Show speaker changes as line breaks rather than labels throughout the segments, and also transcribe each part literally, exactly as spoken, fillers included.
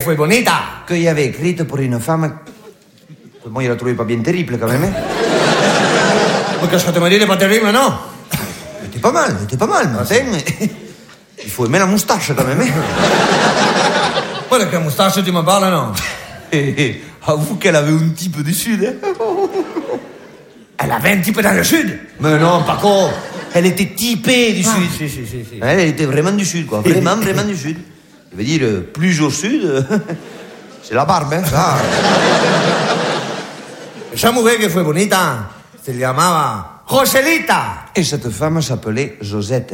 fue bonita.
Qu'il avait écrite pour une femme... Moi, il la trouvait pas bien terrible, quand même.
Mais qu'est-ce que tu me dis de pas terrible, non?
C'était pas mal, c'était pas mal, mais enfin, il faut aimer la moustache, quand même.
Ouais, de quelle moustache tu me parles, non?
Avoue qu'elle avait un petit peu du sud. Hein.
Elle avait un petit peu dans le sud.
Mais non, Paco, elle était typée du
ah,
sud.
Si, si, si, si.
Elle était vraiment du sud, quoi. Vraiment, vraiment du sud. Je veux dire, plus au sud, c'est la barbe, hein, ça.
Esa mujer que fue bonita se llamaba Joselita.
Et cette femme s'appelait Josette.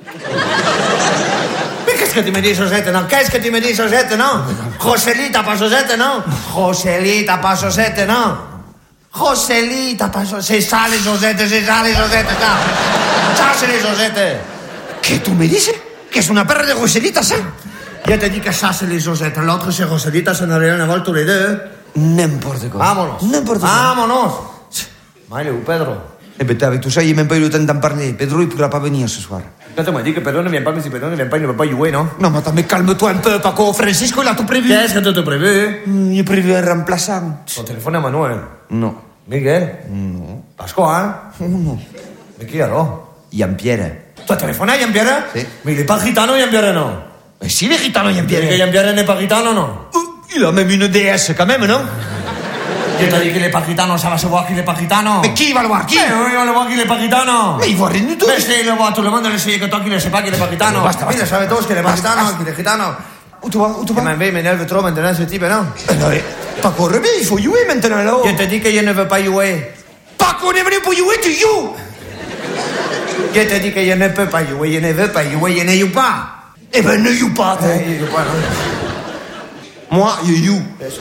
Mais qu'est-ce que tu me dis, Josette, non? Qu'est-ce que tu me dis, Josette, non? Joselita, pas Josette, non? Joselita, pas Josette, non? Joselita, pas Josette. C'est ça, les Josette, c'est ça, les Josette, ça. Ça, c'est les Josette.
¿Qué tú me dices? ¿Que es una perra de Joselita, ça?
Je te dis que ça, c'est les Josette. L'autre, c'est Joselita, ça n'a rien à voir tous les deux.
N'importe quoi.
Vámonos.
N'importe quoi.
Vámonos. Maile ou Pedro.
Eh ben, avec tout ça, il n'y a même pas eu le temps d'en parler. Pedro, il ne pourra pas venir ce soir.
Quand tu m'as dit que Pedro ne vient pas, mais si Pedro ne vient pas, il ne va pas jouer, non?
Non, mais attends, mais calme-toi un peu, Paco. Francisco, il a tout prévu.
Qu'est-ce que tu as prévu?
Mm, il a prévu un remplaçant.
Ton téléphone à Manuel?
Non.
Miguel?
Non.
Pascual?
Non.
Mais qui alors?
Jean-Pierre.
Tu as téléphoné à Jean-Pierre?
Si.
Mais il n'est pas gitano, Jean-Pierre, non?
Mais si, il est gitano,
Et que
Jean-Pierre.
Jean-Pierre n'est pas gitano, non?
Uh, il a même une déesse, quand même, non?
Je t'ai dit qu'il n'est pas gitano, ça va se voir qu'il n'est pas gitano.
Mais qui va le voir? Qui?
Mais oui, on le voit qu'il n'est pas gitano.
Mais il voit rien du tout.
Mais si, il le voit, tout le monde le sait que toi qui ne sais pas qu'il n'est pas gitano.
Basta, basta.
Il le savait tous qu'il n'est pas
Basta,
gitano,
basta.
qu'il est gitano.
Où tu vas? Où tu
Tu
vas?
m'en m'énerve trop maintenant, ce type, non?
Eh non, mais Paco, reviens, il faut jouer maintenant, là.
Je te dis que je ne veux pas jouer.
Paco, on est venu pour jouer, tu joues.
Je te dis que je ne peux pas jouer, je ne veux pas jouer, je ne joue pas.
Eh ben, ne joue pas, toi.
Je joue pas, non?
Moi, je joue.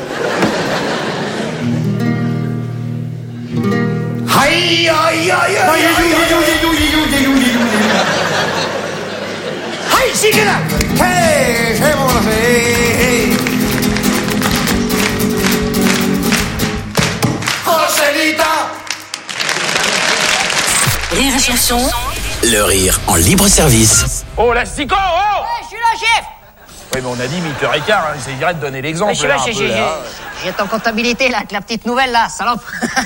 Aïe, aïe, aïe,
Non,
aïe,
je joue,
aïe,
je joue, je joue, je joue, je joue, je joue.
aïe, sigue là.
Hey, c'est bon, c'est... Joselita.
Rire et chanson.
Le rire en libre service.
Oh, l'astico, oh!
Ouais, je suis là, chef.
Oui, mais on a dit huit heures quinze, hein, il s'agirait de donner l'exemple.
Ouais, je suis là,
là, un
j'ai,
peu,
j'ai,
là.
j'ai ton comptabilité, là, avec la petite nouvelle, là, salope.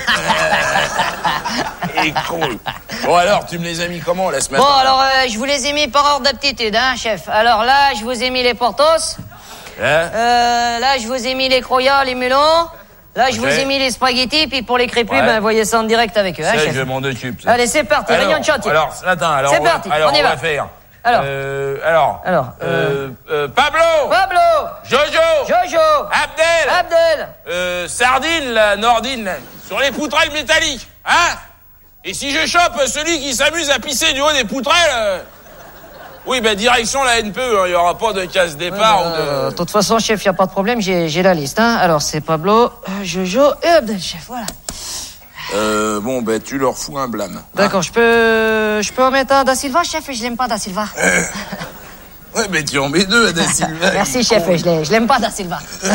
Et cool. Bon, alors, tu me les as mis comment, la semaine?
Bon, alors, euh, je vous les ai mis par ordre d'aptitude, hein, chef. Alors là, je vous ai mis les portos.
Hein?
Euh, là, je vous ai mis les croyats, les melons. Là, je
Ok.
vous ai mis les spaghettis, puis pour les crépus,
Ouais.
ben, voyez ça en direct avec eux, hein,
Ça,
chef.
je m'en occupe. ça.
Allez, c'est parti,
Alors,
réunion de chantier.
Alors, attends, alors,
C'est
on va-
parti,
alors,
on y va.
va faire.
Alors.
Euh, alors.
Alors,
Euh, euh, Pablo!
Pablo,
Jojo!
Jojo,
Abdel!
Abdel.
Euh, Sardine, la Nordine, là, sur les poutrelles métalliques, hein? Et si je chope celui qui s'amuse à pisser du haut des poutrelles, euh, oui, ben, direction la N P E, hein, il n'y aura pas de casse-départ
Euh,
ou
De
de...
toute façon, chef, il n'y a pas de problème, j'ai, j'ai la liste, hein. Alors, c'est Pablo, euh, Jojo et Abdel, chef, voilà.
Euh, bon, ben, tu leur fous un blâme.
D'accord, je peux, je peux en mettre un Da Silva, chef, et je l'aime pas, Da Silva.
Ouais, ben, tu en mets deux, à Da Silva.
Merci, chef, je l'aime, je l'aime pas, Da Silva.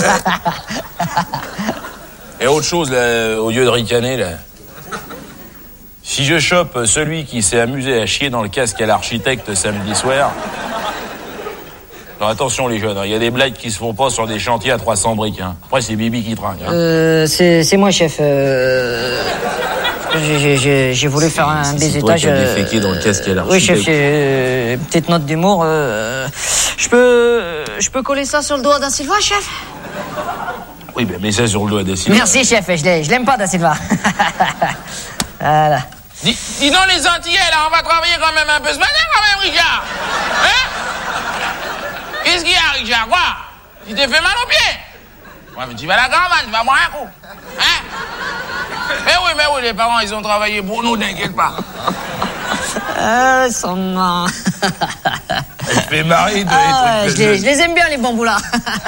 Et autre chose, là, au lieu de ricaner, là. Si je chope celui qui s'est amusé à chier dans le casque à l'architecte samedi soir... Alors attention les jeunes, il y a des blagues qui se font pas sur des chantiers à trois cents briques. Hein. Après c'est Bibi qui trinque. Hein.
Euh, c'est, c'est moi, chef. Euh... J'ai, j'ai, j'ai, j'ai voulu faire un baisetage.
C'est toi qui as déféqué dans le casque à l'architecte.
Oui, chef, j'ai une petite note d'humour. Euh... Je peux, je peux coller ça sur le doigt d'A Silva, chef?
Oui, ben mets ça sur le doigt Da Silva.
Merci, chef, je, l'ai, je l'aime pas, Da Silva. Voilà.
Dis, dis donc les Antillais, là, on va travailler quand même un peu ce matin, quand même, Richard. Hein? Qu'est-ce qu'il y a, Richard? Quoi? Tu t'es fait mal aux pieds? Ouais, mais tu vas à la caravane, tu vas boire un coup. Hein? Mais oui, mais oui, les parents, ils ont travaillé pour nous, t'inquiète pas.
Ah, ils sont marrants.
Elle fait marrer de
Ah,
les
ouais,
trucs
je,
de
les,
jeunes.
je les aime bien, les bamboulards.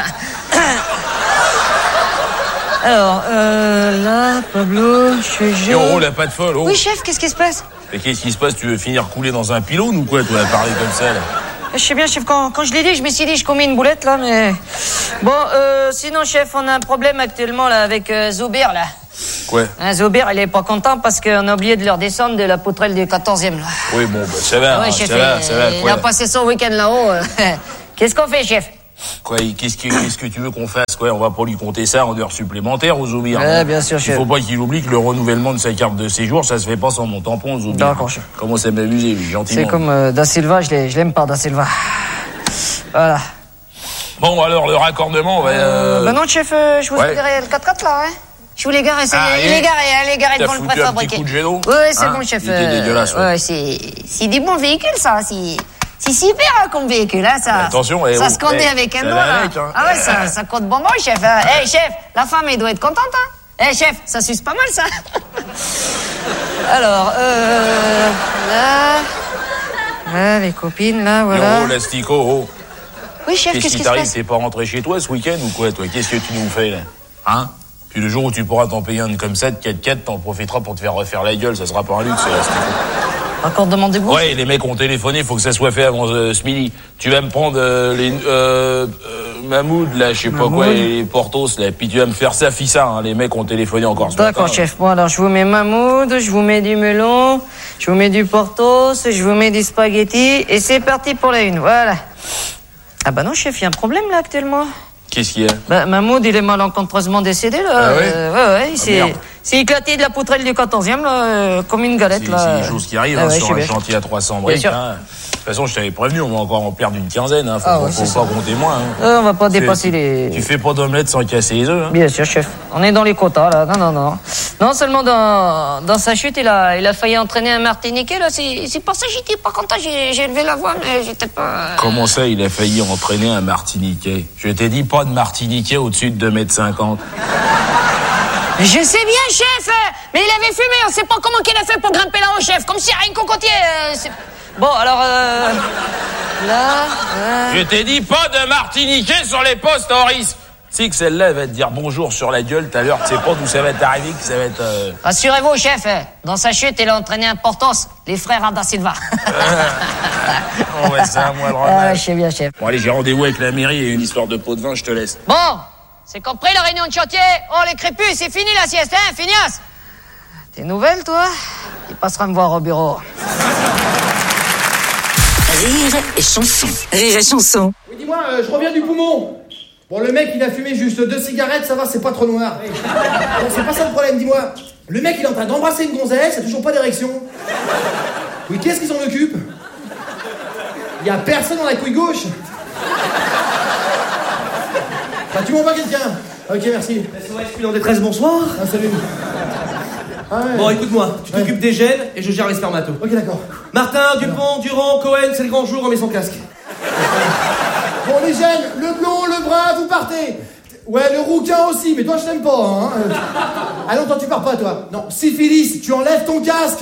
Alors, euh, là, Pablo, Jojo...
Et on roule à pas de folle, oh.
Oui, chef, qu'est-ce qui se passe?
Mais qu'est-ce qui se passe? Tu veux finir coulé dans un pylône ou quoi, toi, à parler comme ça, là?
Je sais bien, chef, quand, quand je l'ai dit, je me suis dit, je commets une boulette, là, mais... Bon, euh, sinon, chef, on a un problème actuellement, là, avec euh, Zoubir, là.
Quoi?
Hein, Zoubir, il est pas content parce qu'on a oublié de leur descendre de la poutrelle du quatorzième, là.
Oui, bon, bah, ça va,
Ouais,
hein,
chef,
ça va,
il,
ça va,
il
quoi.
a passé son week-end là-haut. euh. Qu'est-ce qu'on fait, chef?
Quoi, qu'est-ce que, qu'est-ce que tu veux qu'on fasse, quoi? On va pas lui compter ça en heures supplémentaires aux Zoubir.
Ouais, bien sûr, chef.
Il faut pas qu'il oublie que le renouvellement de sa carte de séjour, ça se fait pas sans mon tampon aux Zoubir.
D'accord, chef.
Comment ça m'amuser, lui, gentiment.
C'est comme euh, Da Silva, je l'ai- je l'aime pas, Da Silva. Voilà.
Bon, alors, le raccordement, on va... Euh...
Bah non, chef, euh, je vous
Ouais.
ai garé le quatre quatre là, hein. Je vous l'ai garé, ça y
Ah,
est, il
et
est garé, hein, il est garé
T'as
devant le
foutu un
préfabriqué.
petit coup de gélo
Oui, oui, c'est
Hein
bon, chef.
Il était dégueulasse, ouais.
ouais, c'est, c'est des bons véhicules, ça. C'est, c'est super hein, comme véhicule, hein, ça.
Mais attention, eh,
ça
oh,
se conduit
eh,
avec un
ça
doigt,
va
là.
avec, hein.
Ah ouais, ça, ça compte bonbon, chef. Hein. Eh, chef, la femme, elle doit être contente, hein. Eh, chef, ça suce pas mal, ça. Alors, euh, là, là, les copines, là, voilà.
Oh, l'astico, oh.
Oui, chef,
Qu'est-ce
qu'est-ce
qui
qui se
t'arrive?
passe?
T'es pas rentré chez toi ce week-end ou quoi, toi? Qu'est-ce que tu nous fais, là? Hein? Puis le jour où tu pourras t'en payer un comme ça, de quatre quatre, t'en profiteras pour te faire refaire la gueule, ça sera pas un luxe, l'astico.
Encore demandez-vous?
Ouais, les mecs ont téléphoné, faut que ça soit fait avant euh, ce midi. Tu vas me prendre euh, les euh, euh, Mahmoud, là, je sais pas quoi, les Portos, là, puis tu vas me faire ça, fissa, hein. Les mecs ont téléphoné encore ce matin.
D'accord, chef. Bon, alors, je vous mets Mahmoud, je vous mets du melon, je vous mets du Portos, je vous mets des spaghettis, et c'est parti pour la une, voilà. Ah bah non, chef, il y a un problème, là, actuellement.
Qu'est-ce qu'il y a?
Bah, Mahmoud, il est malencontreusement décédé, là.
Ah ouais
Euh, ouais, ouais, il
Ah,
s'est,
merde.
s'est éclaté de la poutrelle du quatorzième, là, euh, comme une galette,
C'est
là.
c'est des choses qui arrivent,
Ah
hein,
ouais, je
sur
sais
un
bien.
chantier à trois cents
Bien
briques,
sûr.
hein. De toute façon, je t'avais prévenu, on va encore en perdre une quinzaine, hein. Faut,
Ah
faut-
ouais,
faut
c'est
pas
ça.
compter moins, hein.
Euh, on va pas
Tu-
dépasser
tu-
les...
Tu fais pas d'omelette sans casser les œufs, hein.
Bien sûr, chef. On est dans les quotas, là. Non, non, non. Non seulement dans, dans sa chute, il a, il a failli entraîner un Martiniquais, là. C'est, c'est pour ça que j'étais pas content. J'ai, j'ai élevé la voix, mais j'étais pas...
Comment ça, il a failli entraîner un Martiniquais? Je t'ai dit pas de Martiniquais au-dessus de deux mètres cinquante.
Je sais bien, chef. Mais il avait fumé. On sait pas comment qu'il a fait pour grimper là-haut, chef. Comme si rien cocotier. Euh, c'est... Bon, alors, euh... là, là...
Je t'ai dit pas de Martiniquais sur les postes, Horace. C'est que celle-là, elle va te dire bonjour sur la gueule tout à l'heure. Tu sais pas d'où ça va t'arriver, que ça va être... Euh...
Rassurez-vous, chef. Dans sa chute, il a entraîné un Portos. Les frères Ada Silva.
Oh ouais, c'est à moi le
Ah,
remettre.
je sais bien, chef.
Bon, allez, j'ai rendez-vous avec la mairie et une histoire de pot de vin, je te laisse.
Bon, c'est compris la réunion de chantier. Oh, les crépus, c'est fini la sieste, hein, Finias? Tes nouvelles, toi? Il passera me voir au bureau.
Rire et chanson. Rire et chanson.
Oui, dis-moi, euh, je reviens du poumon. Bon, le mec, il a fumé juste deux cigarettes, ça va, c'est pas trop noir. Non, c'est pas ça le problème, dis-moi. Le mec, il est en train d'embrasser une gonzesse, il a toujours pas d'érection. Oui, qu'est-ce qu'il s'en occupe? Il y a personne dans la couille gauche. Bah, tu m'envoies quelqu'un. Ok, merci.
S O S Plus en détresse, bonsoir.
Ah, salut. Ah, ouais.
Bon, écoute-moi, tu t'occupes
Ouais.
des gènes et je gère les spermatos.
Ok, d'accord.
Martin, Dupont, Durand, Cohen, c'est le grand jour, on met son casque.
Bon, les jeunes, le blond, le brun, vous partez. Ouais, le rouquin aussi, mais toi, je t'aime pas, hein. Euh, Ah non, toi, tu pars pas, toi. Non, syphilis, tu enlèves ton casque.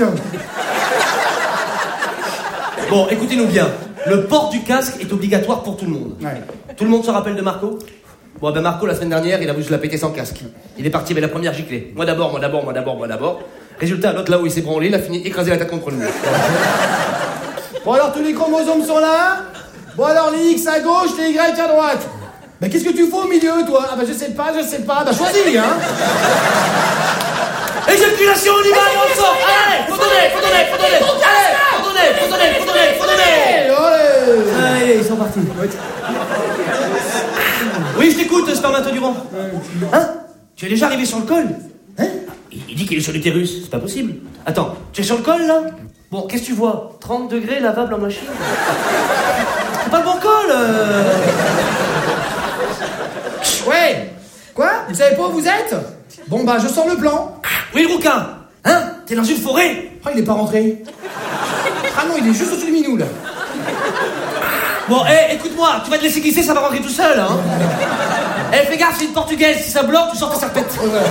Bon, écoutez-nous bien. Le port du casque est obligatoire pour tout le monde.
Ouais.
Tout le monde se rappelle de Marco? Bon, ben Marco, la semaine dernière, il a voulu se la péter sans casque. Il est parti avec la première giclée. Moi d'abord, moi d'abord, moi d'abord, moi d'abord. Résultat, l'autre là où il s'est branlé, il a fini écrasé la tête contre le mur.
Bon, alors, tous les chromosomes sont là. Bon, alors, les X à gauche, les Y à droite. Bah, qu'est-ce que tu fais au milieu, toi? Ah, bah, je sais pas, je sais pas. Bah, choisis, hein.
Éjaculation, on y va et on sort. Allez, faut donner, faut donner, faut donner. Allez, faut donner, faut donner, faut donner, faut donner.
Allez, allez.
Allez, ils sont partis. Oui, je t'écoute, Spermato Durand. Hein? Tu es déjà arrivé sur le col? Hein? Il il dit qu'il est sur l'utérus, c'est pas possible. Attends, tu es sur le col, là? Bon, qu'est-ce que tu vois? trente degrés, lavable en machine? C'est pas le bon col, euh...
Ouais. Quoi? Vous savez pas où vous êtes? Bon, bah, je sors le plan.
Oui, le rouquin. Hein? T'es dans une forêt?
Ah, il est pas rentré. Ah non, il est juste au-dessus du minou, là.
Bon, hé, écoute-moi, tu vas te laisser glisser, ça va rentrer tout seul, hein? Eh, fais gaffe, c'est une portugaise, si ça bloque, tu sors ta serpette.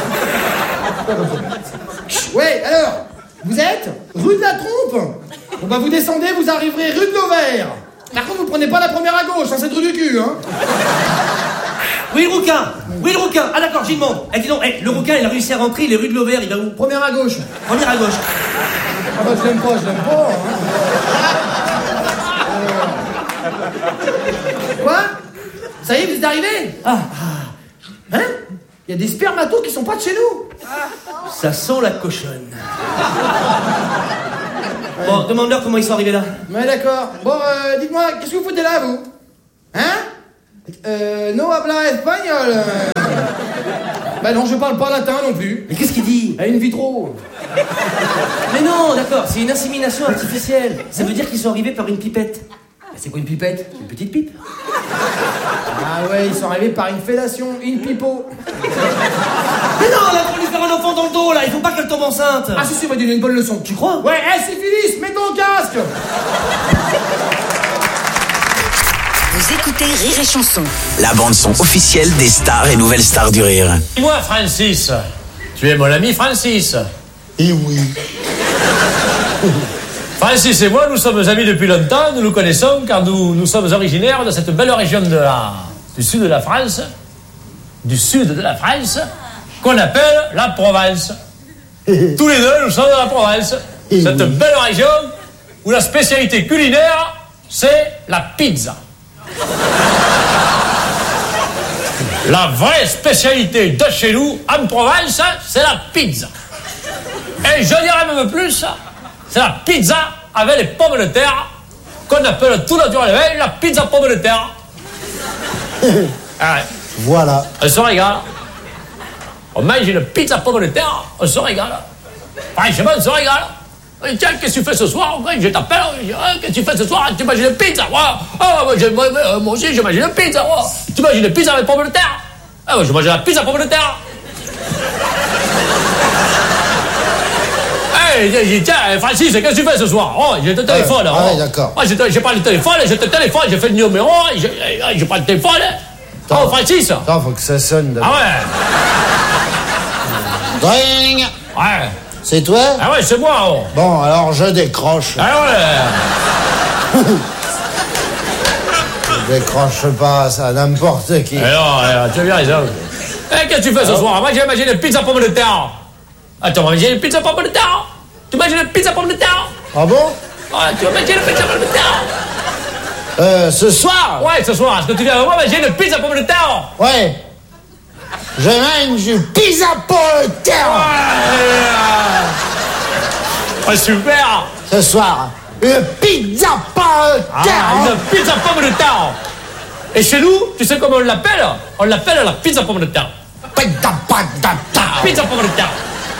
Ouais, alors, vous êtes rue de la Trompe. Bon, bah, vous descendez, vous arriverez rue de l'Auvert. Par contre, vous prenez pas la première à gauche, hein, c'est rue du cul, hein.
Oui, le rouquin. Oui, le rouquin. Ah, d'accord, j'y demande. Eh, dis donc, eh, le rouquin, il a réussi à rentrer, il est rue de l'Auvert, il va où?
Première à gauche.
Première à gauche.
Ah bah, je l'aime pas, je l'aime pas, hein. Quoi? Ça y est, vous êtes arrivés?
Ah,
Hein? Il y a des spermatos qui sont pas de chez nous.
ça sent la cochonne. Bon, demande-leur comment ils sont arrivés là.
Ouais, d'accord. Bon, euh, dites-moi, qu'est-ce que vous foutez là, vous? Hein? Euh, no habla espagnol. Bah non, je parle pas latin non plus.
Mais qu'est-ce qu'il dit?
In vitro.
Mais non, d'accord, c'est une insémination artificielle. Ça veut dire qu'ils sont arrivés par une pipette. Bah, c'est quoi une pipette? Une petite pipe.
Ah ouais, ils sont arrivés par une fellation, une pipeau.
Mais non, là, pour lui faire un enfant dans le dos, là, il faut pas qu'elle tombe enceinte.
Ah si, si, on va donner une bonne leçon.
Tu crois?
Ouais, hé, syphilis, mets ton casque.
Vous écoutez Rire et Chanson.
La bande-son officielle des stars et nouvelles stars du rire.
Dis-moi, Francis, tu es mon ami Francis.
Eh oui.
Francis et moi, nous sommes amis depuis longtemps, nous nous connaissons car nous, nous sommes originaires de cette belle région de la, du sud de la France, du sud de la France, qu'on appelle la Provence. Tous les deux, nous sommes de la Provence. Cette belle région où la spécialité culinaire, c'est la pizza. La vraie spécialité de chez nous, en Provence, c'est la pizza. Et je dirais même plus, c'est la pizza avec les pommes de terre, qu'on appelle tout naturellement la pizza pomme de terre. Ah ouais.
Voilà.
On se régale. On mange une pizza pomme de terre, on se régale. Franchement, on se régale. Tiens, qu'est-ce que tu fais ce soir? Je t'appelle, qu'est-ce que tu fais ce soir? Tu manges une pizza? Ah, moi, je, moi, moi aussi, je mange une pizza. Tu manges une pizza avec pommes de terre? Ah, je mange la pizza pomme de terre. Hey, j'ai dit, tiens, Francis, qu'est-ce que tu fais ce soir? Oh, j'ai le téléphone.
Ah,
oh.
ouais, d'accord.
Oh, j'ai, j'ai pas le téléphone, j'ai le téléphone, j'ai fait le numéro, j'ai, j'ai pas le téléphone.
Attends.
Oh, Francis.
Attends, faut que ça sonne.
Ah ouais.
Dring.
Ouais.
C'est toi?
Ah ouais, c'est moi. Oh.
Bon, alors je décroche.
Ah ouais.
Je décroche pas, ça, n'importe qui.
Alors, alors, tu as bien raison. Eh, qu'est-ce que tu fais ce
Alors?
soir? Moi, j'ai mangé une pizza pomme de terre. Attends, on va manger une pizza pomme de terre? Tu manges une pizza pomme de terre?
Ah bon?
Ah, tu vas manger une pizza pomme de terre?
Euh, ce soir?
Ouais, ce soir, est-ce que tu viens avec moi manger une pizza pomme de terre?
Ouais. Je mange une pizza pomme de terre.
Ouais, ouais, super.
Ce soir, une pizza pomme de terre.
Ah, une pizza pomme de terre. Et chez nous, tu sais comment on l'appelle? On l'appelle la pizza pomme de terre.
Pizza pomme de terre.
Pizza pomme de terre.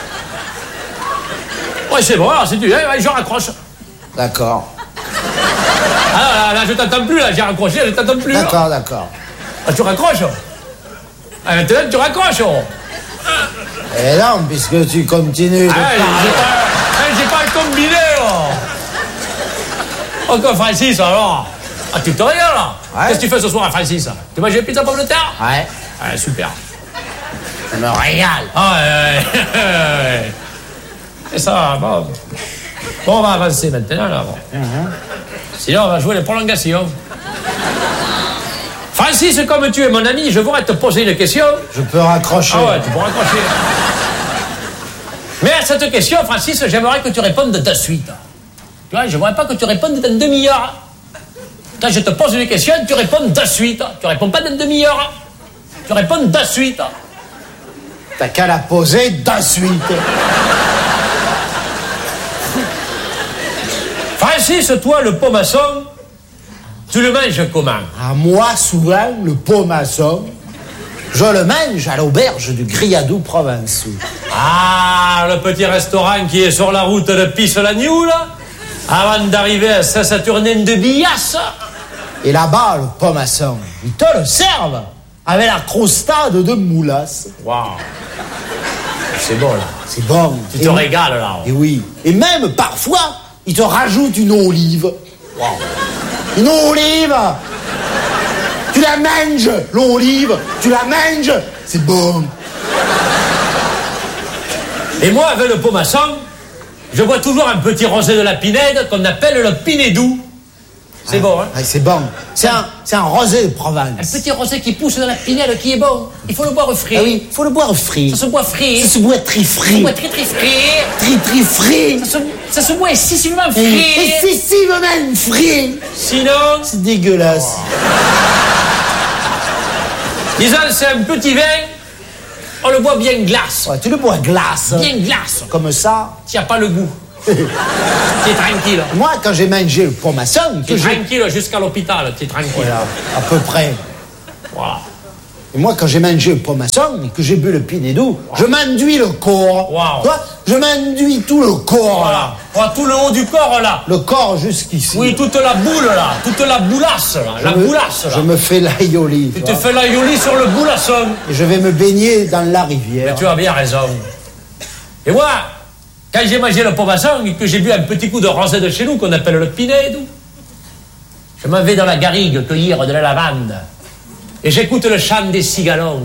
Ouais, c'est bon, alors, c'est du... Ouais, je raccroche.
D'accord.
Ah, là, là, je t'entends plus, là, j'ai raccroché, je t'entends plus.
D'accord, d'accord.
Ah, tu raccroches? Ah, maintenant, tu raccroches.
Et non, puisque tu continues de
Ah,
parler.
j'ai pas, hein, j'ai pas le combiné, là. Encore Francis, alors. Ah, tu te régales, là.
Ouais.
Qu'est-ce que tu fais ce soir, Francis? Tu manges une pizza pomme de terre?
Ouais,
Ah, super.
je me régale.
Ah, ouais, ouais, ouais. Et ça, bon. Bon, on va avancer maintenant, là. Bon. Sinon, on va jouer les prolongations. Francis, comme tu es mon ami, je voudrais te poser une question.
Je peux raccrocher.
Ah ouais, tu peux raccrocher. Mais à cette question, Francis, j'aimerais que tu répondes de suite. Tu vois, je ne voudrais pas que tu répondes dans une demi-heure. Quand je te pose une question, tu réponds de suite. Tu réponds pas dans une demi-heure. Tu réponds de suite.
T'as qu'à la poser de suite.
Francis, toi, le pomasson, tu le manges comment?
À moi, souvent, le pomasson, je le mange à l'auberge du Griadou Provençaux.
Ah, le petit restaurant qui est sur la route de Pisse-la-New, là, avant d'arriver à Saint-Saturnin de Billasse.
Et là-bas, le pomasson, ils te le servent avec la crostade de moulasse.
Waouh. C'est bon, là.
C'est bon.
Tu te
Et-
régales, là.
Et oui. Et même, parfois, ils te rajoutent une olive.
Waouh.
Une olive. Tu la manges, l'olive. Tu la manges. C'est bon.
Et moi, avec le pomasson, je bois toujours un petit rosé de la Pinède qu'on appelle le Pinédou. C'est bon, hein?
Ah, c'est bon. C'est un, c'est un rosé de Provence.
Un petit rosé qui pousse dans la Pinède qui est bon. Il faut le boire frais.
Ah oui, faut le boire frit.
Ça se boit frais.
Ça se boit très
Ça se
frit.
boit très très frais.
Très très frit.
Ça se, ça se boit excessivement frais.
Excessivement frit.
Sinon,
C'est dégueulasse.
disons, c'est un petit vin, on le boit bien glace.
Ouais, tu le bois glace.
Bien glace.
Comme ça.
Tu n'as pas le goût. Tu es tranquille.
Moi, quand j'ai mangé le pomasson,
Tu
que
es
j'ai...
tranquille jusqu'à l'hôpital. Tu es tranquille.
Voilà, à peu près.
Voilà.
Et moi, quand j'ai mangé le pomasson et que j'ai bu le Pinedou, wow. je m'enduis le corps.
Wow.
Toi, je m'enduis tout le corps,
voilà.
là.
Voilà, tout le haut du corps, là.
Le corps jusqu'ici.
Oui, toute la boule, là. Toute la boulasse, là.
Je
la
me,
boulasse, là.
Je me fais l'aïoli.
Tu te fais l'aïoli sur le boulasson.
Et je vais me baigner dans la rivière.
Mais tu as bien raison. Et moi, quand j'ai mangé le pomasson et que j'ai bu un petit coup de rosé de chez nous, qu'on appelle le Pinedou, je m'en vais dans la garrigue cueillir de la lavande. Et j'écoute le chant des cigalons.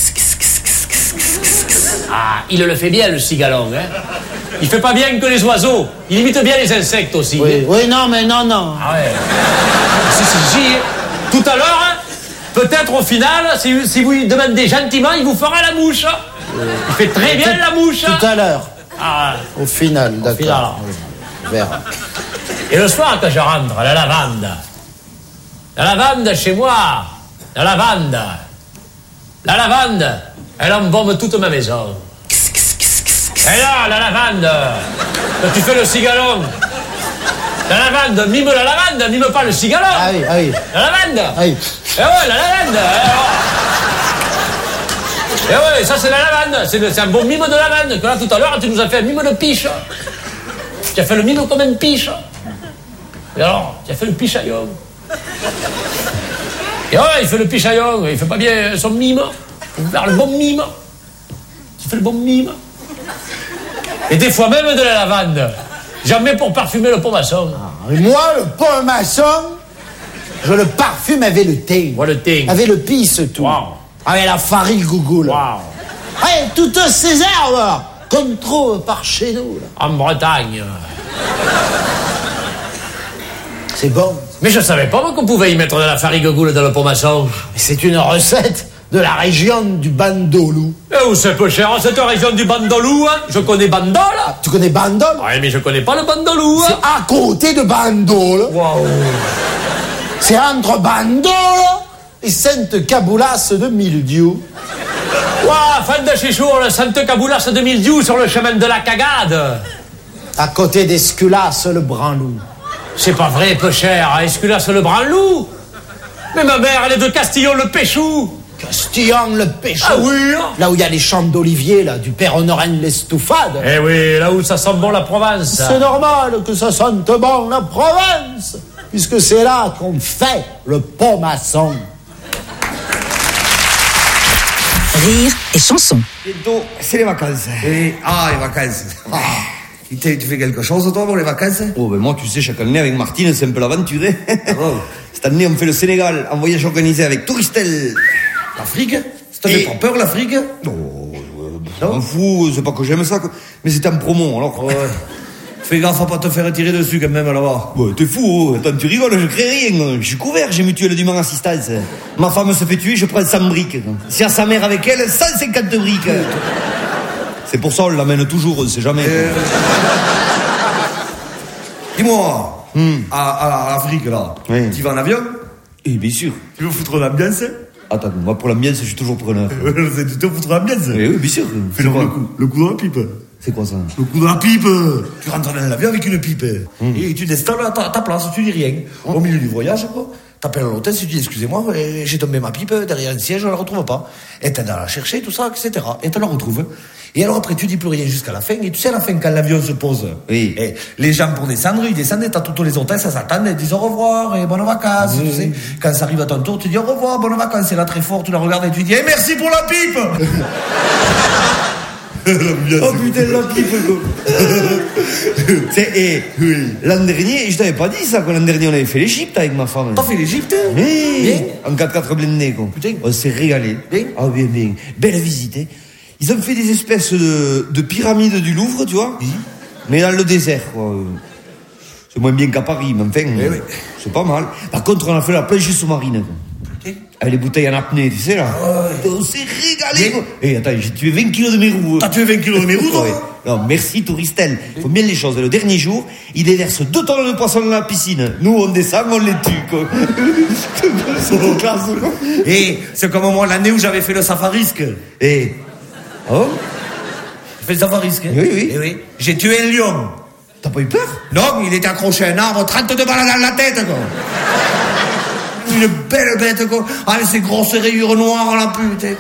Ah, il le fait bien, le cigalon, hein. Il fait pas bien que les oiseaux. Il imite bien les insectes aussi.
Oui,
hein.
oui, non, mais non, non.
Ah ouais. Si, si, si. Tout à l'heure, hein, peut-être au final, si, si vous lui demandez gentiment, il vous fera la mouche. Euh, il fait très bien la mouche.
Tout à l'heure.
Ah,
au final, d'accord. Au final.
Oui. Et le soir, quand je rentre, la lavande. La lavande chez moi. La lavande. La lavande, elle embaume toute ma maison. Et là, la lavande, quand tu fais le cigalon, la lavande, mime la lavande, mime pas le cigalon.
Ah oui, ah oui.
La lavande.
Ah oui.
Et ouais, la lavande. Et ouais, ça c'est la lavande. C'est, le, c'est un bon mime de lavande. Que là, tout à l'heure, tu nous as fait un mime de piche. Tu as fait le mime comme un piche. Et alors, tu as fait le pichaillon. Et ouais, il fait le pichaillon, il fait pas bien son mime. Il faut faire le bon mime. Tu fais le bon mime. Et des fois même de la lavande. Jamais pour parfumer le pomasson.
Ah, et moi, le pomasson, je le parfume avec le thé.
Moi, le thé.
Avec le pisse, tout.
Wow.
Avec la farine gougoule.
Wow.
Hey, toutes ces herbes qu'on trouve par chez nous. Là.
En Bretagne.
C'est bon.
Mais je savais pas, moi, qu'on pouvait y mettre de la farine gougoule dans le pomasson.
C'est une recette de la région du Bandolou.
Et où c'est peu cher, cette région du Bandolou, hein? Je connais Bandol.
Ah, tu connais Bandol?
Oui, mais je connais pas le Bandolou. Hein?
C'est à côté de Bandol.
Waouh.
C'est entre Bandol et Sainte-Caboulas de Mildiou.
Waouh, fan de Chichour, le Sainte-Caboulas de Mildiou sur le chemin de la Cagade.
À côté d'Esculas, le Branlou.
C'est pas vrai, peu cher, à Esculas le Branlou. Mais ma mère, elle est de Castillon-le-Péchou.
Castillon-le-Péchou.
Ah oui, hein?
Là où il y a les champs d'olivier, là, du Père Honorin l'Estouffade.
Eh oui, là où ça sent bon la Provence.
C'est normal que ça sente bon la Provence, puisque c'est là qu'on fait le pomasson.
Rire et chanson.
Bientôt, c'est les vacances.
Et, ah, les vacances. Ah. Tu fais quelque chose, toi, pour les vacances?
Oh, ben moi, tu sais, chaque année, avec Martine, c'est un peu l'aventure.
Oh.
Cette année, on fait le Sénégal, en voyage organisé avec Touristel.
L'Afrique? Ça te fait pas peur, l'Afrique?
Non, je m'en fous, c'est pas que j'aime ça, mais c'est en promo, alors...
Ouais. Fais gaffe à pas te faire tirer dessus, quand même, là-bas.
Ouais, t'es fou, oh. Attends, tu rigoles, je crée rien. Je suis couvert, j'ai mutuelle d'humain assistance. Ma femme se fait tuer, je prends cent briques. Si a sa mère avec elle, cent cinquante briques. C'est pour ça, on l'amène toujours, on sait jamais. Euh...
Dis-moi, hmm. à, à, à l'Afrique, là, oui. Tu vas en avion?
Eh bien sûr.
Tu veux foutre l'ambiance?
Attends, moi pour l'ambiance, je suis toujours preneur.
Tu te foutre l'ambiance?
Oui, oui, bien sûr.
Fais le coup, le coup de la pipe.
C'est quoi ça?
Le coup de la pipe. Tu rentres dans l'avion avec une pipe. Mmh. Et tu t'installes à ta, ta place, tu dis rien. Mmh. Au milieu du voyage, quoi. T'appelles à l'hôtel, tu dis excusez-moi, j'ai tombé ma pipe derrière un siège, je la retrouve pas. Et t'as à la chercher, tout ça, et cetera. Et tu la retrouves. Et alors après, tu dis plus rien jusqu'à la fin. Et tu sais, à la fin, quand l'avion se pose,
oui.
Et les gens pour descendre, ils descendent, et t'as tous les hôtels, ça s'attend, ils disent au revoir et bonnes vacances. Oui. Tu sais, quand ça arrive à ton tour, tu dis au revoir, bonnes vacances. Et là, très fort, tu la regardes et tu dis hey, merci pour la pipe.
Oh putain, la pipe, quoi. C'est, et, oui. L'an dernier, je t'avais pas dit ça, quoi. L'an dernier, on avait fait l'Égypte avec ma femme.
T'as fait l'Égypte?
Oui. Bien. En quatre quatre blindés, quoi. Putain. On s'est régalé.
Bien.
Ah, bien, bien. Belle visite, hein. Ils ont fait des espèces de, de pyramides du Louvre, tu vois. Oui. Mais dans le désert, quoi. C'est moins bien qu'à Paris, mais enfin,
oui, oui.
C'est pas mal. Par contre, on a fait la plongée sous-marine, quoi. Avec les bouteilles en apnée, tu sais, là. Oh, on s'est régalé, quoi. Eh, attends, j'ai tué vingt kilos de mérou.
T'as tué vingt kilos de mérou, toi?
Ouais. Non, merci, Touristel. Faut bien les choses. Le dernier jour, ils déversent deux tonnes de poissons dans la piscine. Nous, on descend, on les tue, quoi. C'est trop classe, quoi.
Et c'est comme moi, l'année où j'avais fait le safarisque.
Et. Oh?
J'ai fait le safarisque.
Oui, oui.
Et oui. J'ai tué un lion.
T'as pas eu peur?
Non, il était accroché à un arbre, trente-deux balles dans la tête, quoi.
une belle bête, quoi. Avec ses grosses rayures noires, la pute.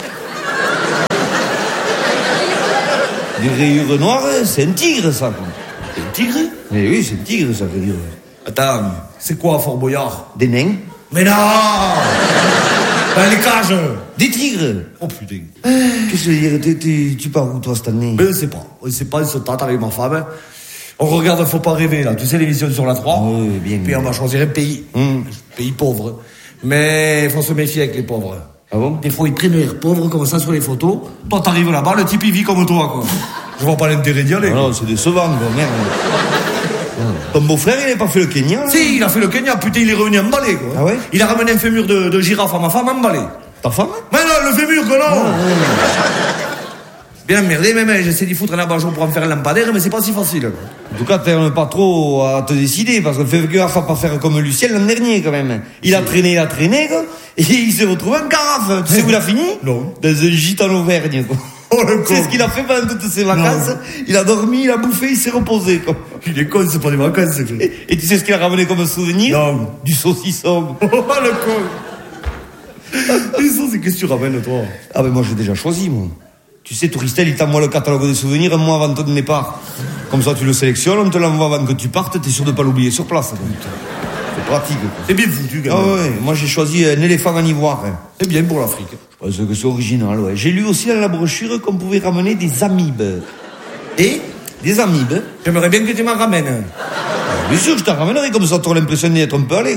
Des rayures noires, c'est un tigre, ça, quoi.
C'est un tigre?
Mais oui, c'est un tigre, ça, rayure.
Attends, c'est quoi, Fort Boyard?
Des nains?
Mais non! Ben, les cages!
Des tigres!
Oh putain.
Qu'est-ce que je veux dire? Tu, tu pars où, toi, cette année?
Ben, je sais pas. On sait pas, on se tâte avec ma femme. On regarde Faut pas rêver, là. Tu sais, l'émission sur la trois?
Oui, bien.
Puis on va choisir un pays.
Mmh.
Un pays pauvre. Mais il faut se méfier avec les pauvres.
Ah bon?
Des fois, ils prennent l'air pauvre comme ça sur les photos. Toi, t'arrives là-bas, le type, il vit comme toi, quoi. Je vois pas l'intérêt d'y aller.
Ah non, c'est décevant, quoi, merde. Ton beau-frère, il n'a pas fait le Kenya? Là?
Si, il a fait le Kenya, putain, il est revenu emballé, quoi.
Ah ouais?
Il a ramené un fémur de, de girafe à ma femme emballé.
Ta femme?
Mais non, le fémur, que non! Ah, ouais. Bien merdé, même, j'essaie d'y foutre un abat-jour pour en faire un lampadaire, mais c'est pas si facile.
En tout cas, t'aimes pas trop à te décider, parce que fais gaffe à pas faire comme Lucien l'an dernier, quand même. Il a traîné, il a traîné, quoi, et il s'est retrouvé en carafe. Tu sais où il a fini?
Non.
Dans un gîte en Auvergne, quoi.
Oh, le con.
C'est ce qu'il a fait pendant toutes ses vacances. Non. Il a dormi, il a bouffé, il s'est reposé, quoi.
Il est con, c'est pas des vacances, c'est fait.
Et, et tu sais ce qu'il a ramené comme souvenir?
Non.
Du saucisson.
Oh, le con. Du saucisson, qu'est-ce que tu ramènes, toi?
Ah, ben, moi, j'ai déjà choisi, moi. Tu sais, Touristel, il t'envoie le catalogue des souvenirs un mois avant ton départ. Comme ça, tu le sélectionnes, on te l'envoie avant que tu partes, t'es sûr de pas l'oublier sur place. C'est pratique, quoi.
C'est bien foutu, quand
même. Ah
ouais,
moi j'ai choisi un éléphant en ivoire. Hein.
C'est bien pour l'Afrique.
Je pense que c'est original, ouais. J'ai lu aussi dans la brochure qu'on pouvait ramener des amibes.
Et
des amibes.
J'aimerais bien que tu m'en ramènes.
Ah, bien sûr, je t'en ramènerai, comme ça t'auras l'impression d'être un peu allé.
Rire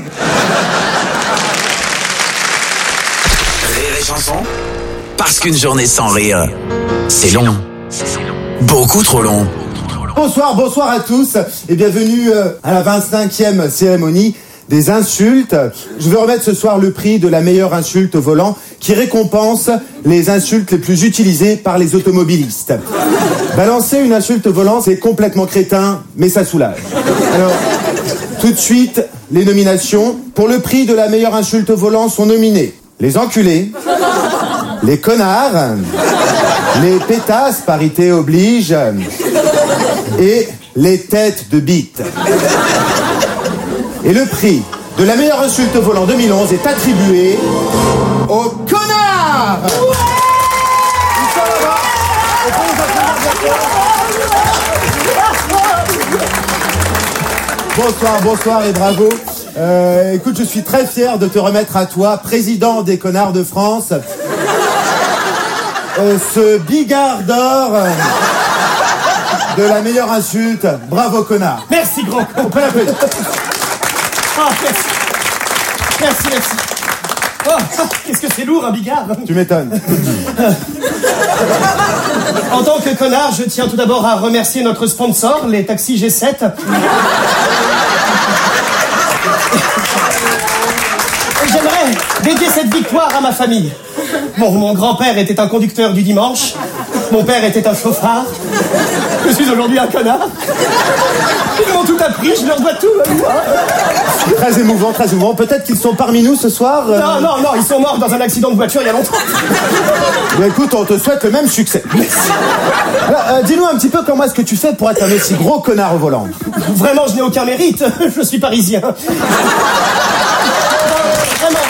et chanson. Parce qu'une journée sans rire, c'est long. Beaucoup trop long.
Bonsoir, bonsoir à tous et bienvenue à la vingt-cinquième cérémonie des insultes. Je vais remettre ce soir le prix de la meilleure insulte au volant qui récompense les insultes les plus utilisées par les automobilistes. Balancer une insulte au volant, c'est complètement crétin, mais ça soulage. Alors, tout de suite, les nominations. Pour le prix de la meilleure insulte au volant sont nominés les enculés, les connards, les pétasses, parité oblige, et les têtes de bite. Et le prix de la meilleure insulte au volant deux mille onze est attribué aux connards. Bonsoir, bonsoir et bravo. Euh, écoute, je suis très fier de te remettre à toi, président des connards de France, euh, ce bigard d'or euh, de la meilleure insulte. Bravo, connard.
Merci, grand con.
On peut l'applaudir.
Ah, merci. Merci, merci. Oh, qu'est-ce que c'est lourd, un bigard.
Tu m'étonnes.
En tant que connard, je tiens tout d'abord à remercier notre sponsor, les taxis G sept. Et j'aimerais dédier cette victoire à ma famille. Bon, mon grand-père était un conducteur du dimanche. Mon père était un chauffard. Je suis aujourd'hui un connard. Ils m'ont tout appris, je leur dois tout.
Très émouvant, très émouvant. Peut-être qu'ils sont parmi nous ce soir. Euh...
Non, non, non, ils sont morts dans un accident de voiture il y a longtemps.
Bien, écoute, on te souhaite le même succès. Alors, euh, dis-nous un petit peu comment est-ce que tu fais pour être un aussi gros connard au volant.
Vraiment, je n'ai aucun mérite. Je suis parisien. Vraiment.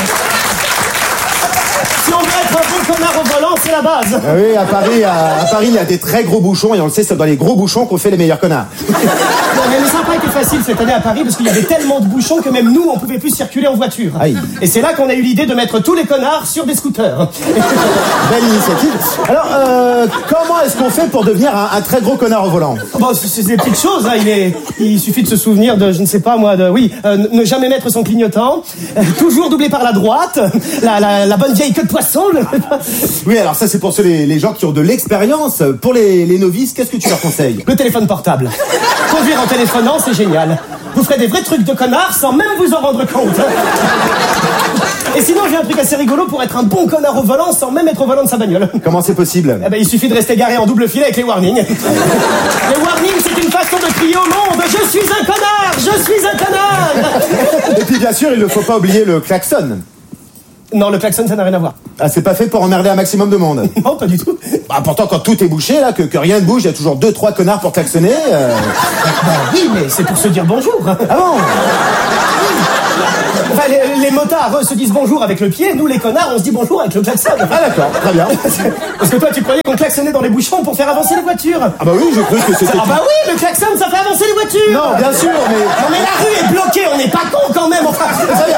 Si on veut être un bon connard au volant, c'est la base.
Ah oui, à Paris, à, à Paris, il y a des très gros bouchons et on le sait, c'est dans les gros bouchons qu'on fait les meilleurs connards.
Non, mais ça n'a pas été facile cette année à Paris parce qu'il y avait tellement de bouchons que même nous, on pouvait plus circuler en voiture.
Aïe.
Et c'est là qu'on a eu l'idée de mettre tous les connards sur des scooters.
Belle initiative. Alors, euh, comment est-ce qu'on fait pour devenir un, un très gros connard au volant?
Bon, c'est des petites choses, hein. Il, est, il suffit de se souvenir de, je ne sais pas moi, de, oui, euh, ne jamais mettre son clignotant, euh, toujours doubler par la droite, la, la, la bonne vieille queue de poisson. Le...
Oui, alors ça c'est pour ceux les, les gens qui ont de l'expérience. Pour les, les novices, qu'est-ce que tu leur conseilles?
Le téléphone portable. Conduire en téléphonant, c'est génial. Vous ferez des vrais trucs de connard sans même vous en rendre compte. Et sinon, j'ai un truc assez rigolo pour être un bon connard au volant sans même être au volant de sa bagnole.
Comment c'est possible?
Eh ben, il suffit de rester garé en double filet avec les warnings. Les warnings, c'est une façon de crier au monde: je suis un connard, je suis un connard.
Et puis bien sûr, il ne faut pas oublier le klaxon.
Non, le klaxon, ça n'a rien à voir.
Ah, c'est pas fait pour emmerder un maximum de monde.
Non, pas du tout.
Bah, pourtant, quand tout est bouché, là, que, que rien ne bouge, il y a toujours deux, trois connards pour klaxonner. Euh...
Bah oui, mais c'est pour se dire bonjour.
Ah bon?
Enfin, les, les motards, eux, se disent bonjour avec le pied. Nous, les connards, on se dit bonjour avec le klaxon.
Ah d'accord, très bien.
Parce que toi, tu croyais qu'on klaxonnait dans les bouchons pour faire avancer les voitures.
Ah bah oui, je crois que c'était...
Ah bah oui, le klaxon, ça fait avancer les voitures.
Non, bien sûr, mais...
Non mais la rue est bloquée, on n'est pas cons quand même. Enfin,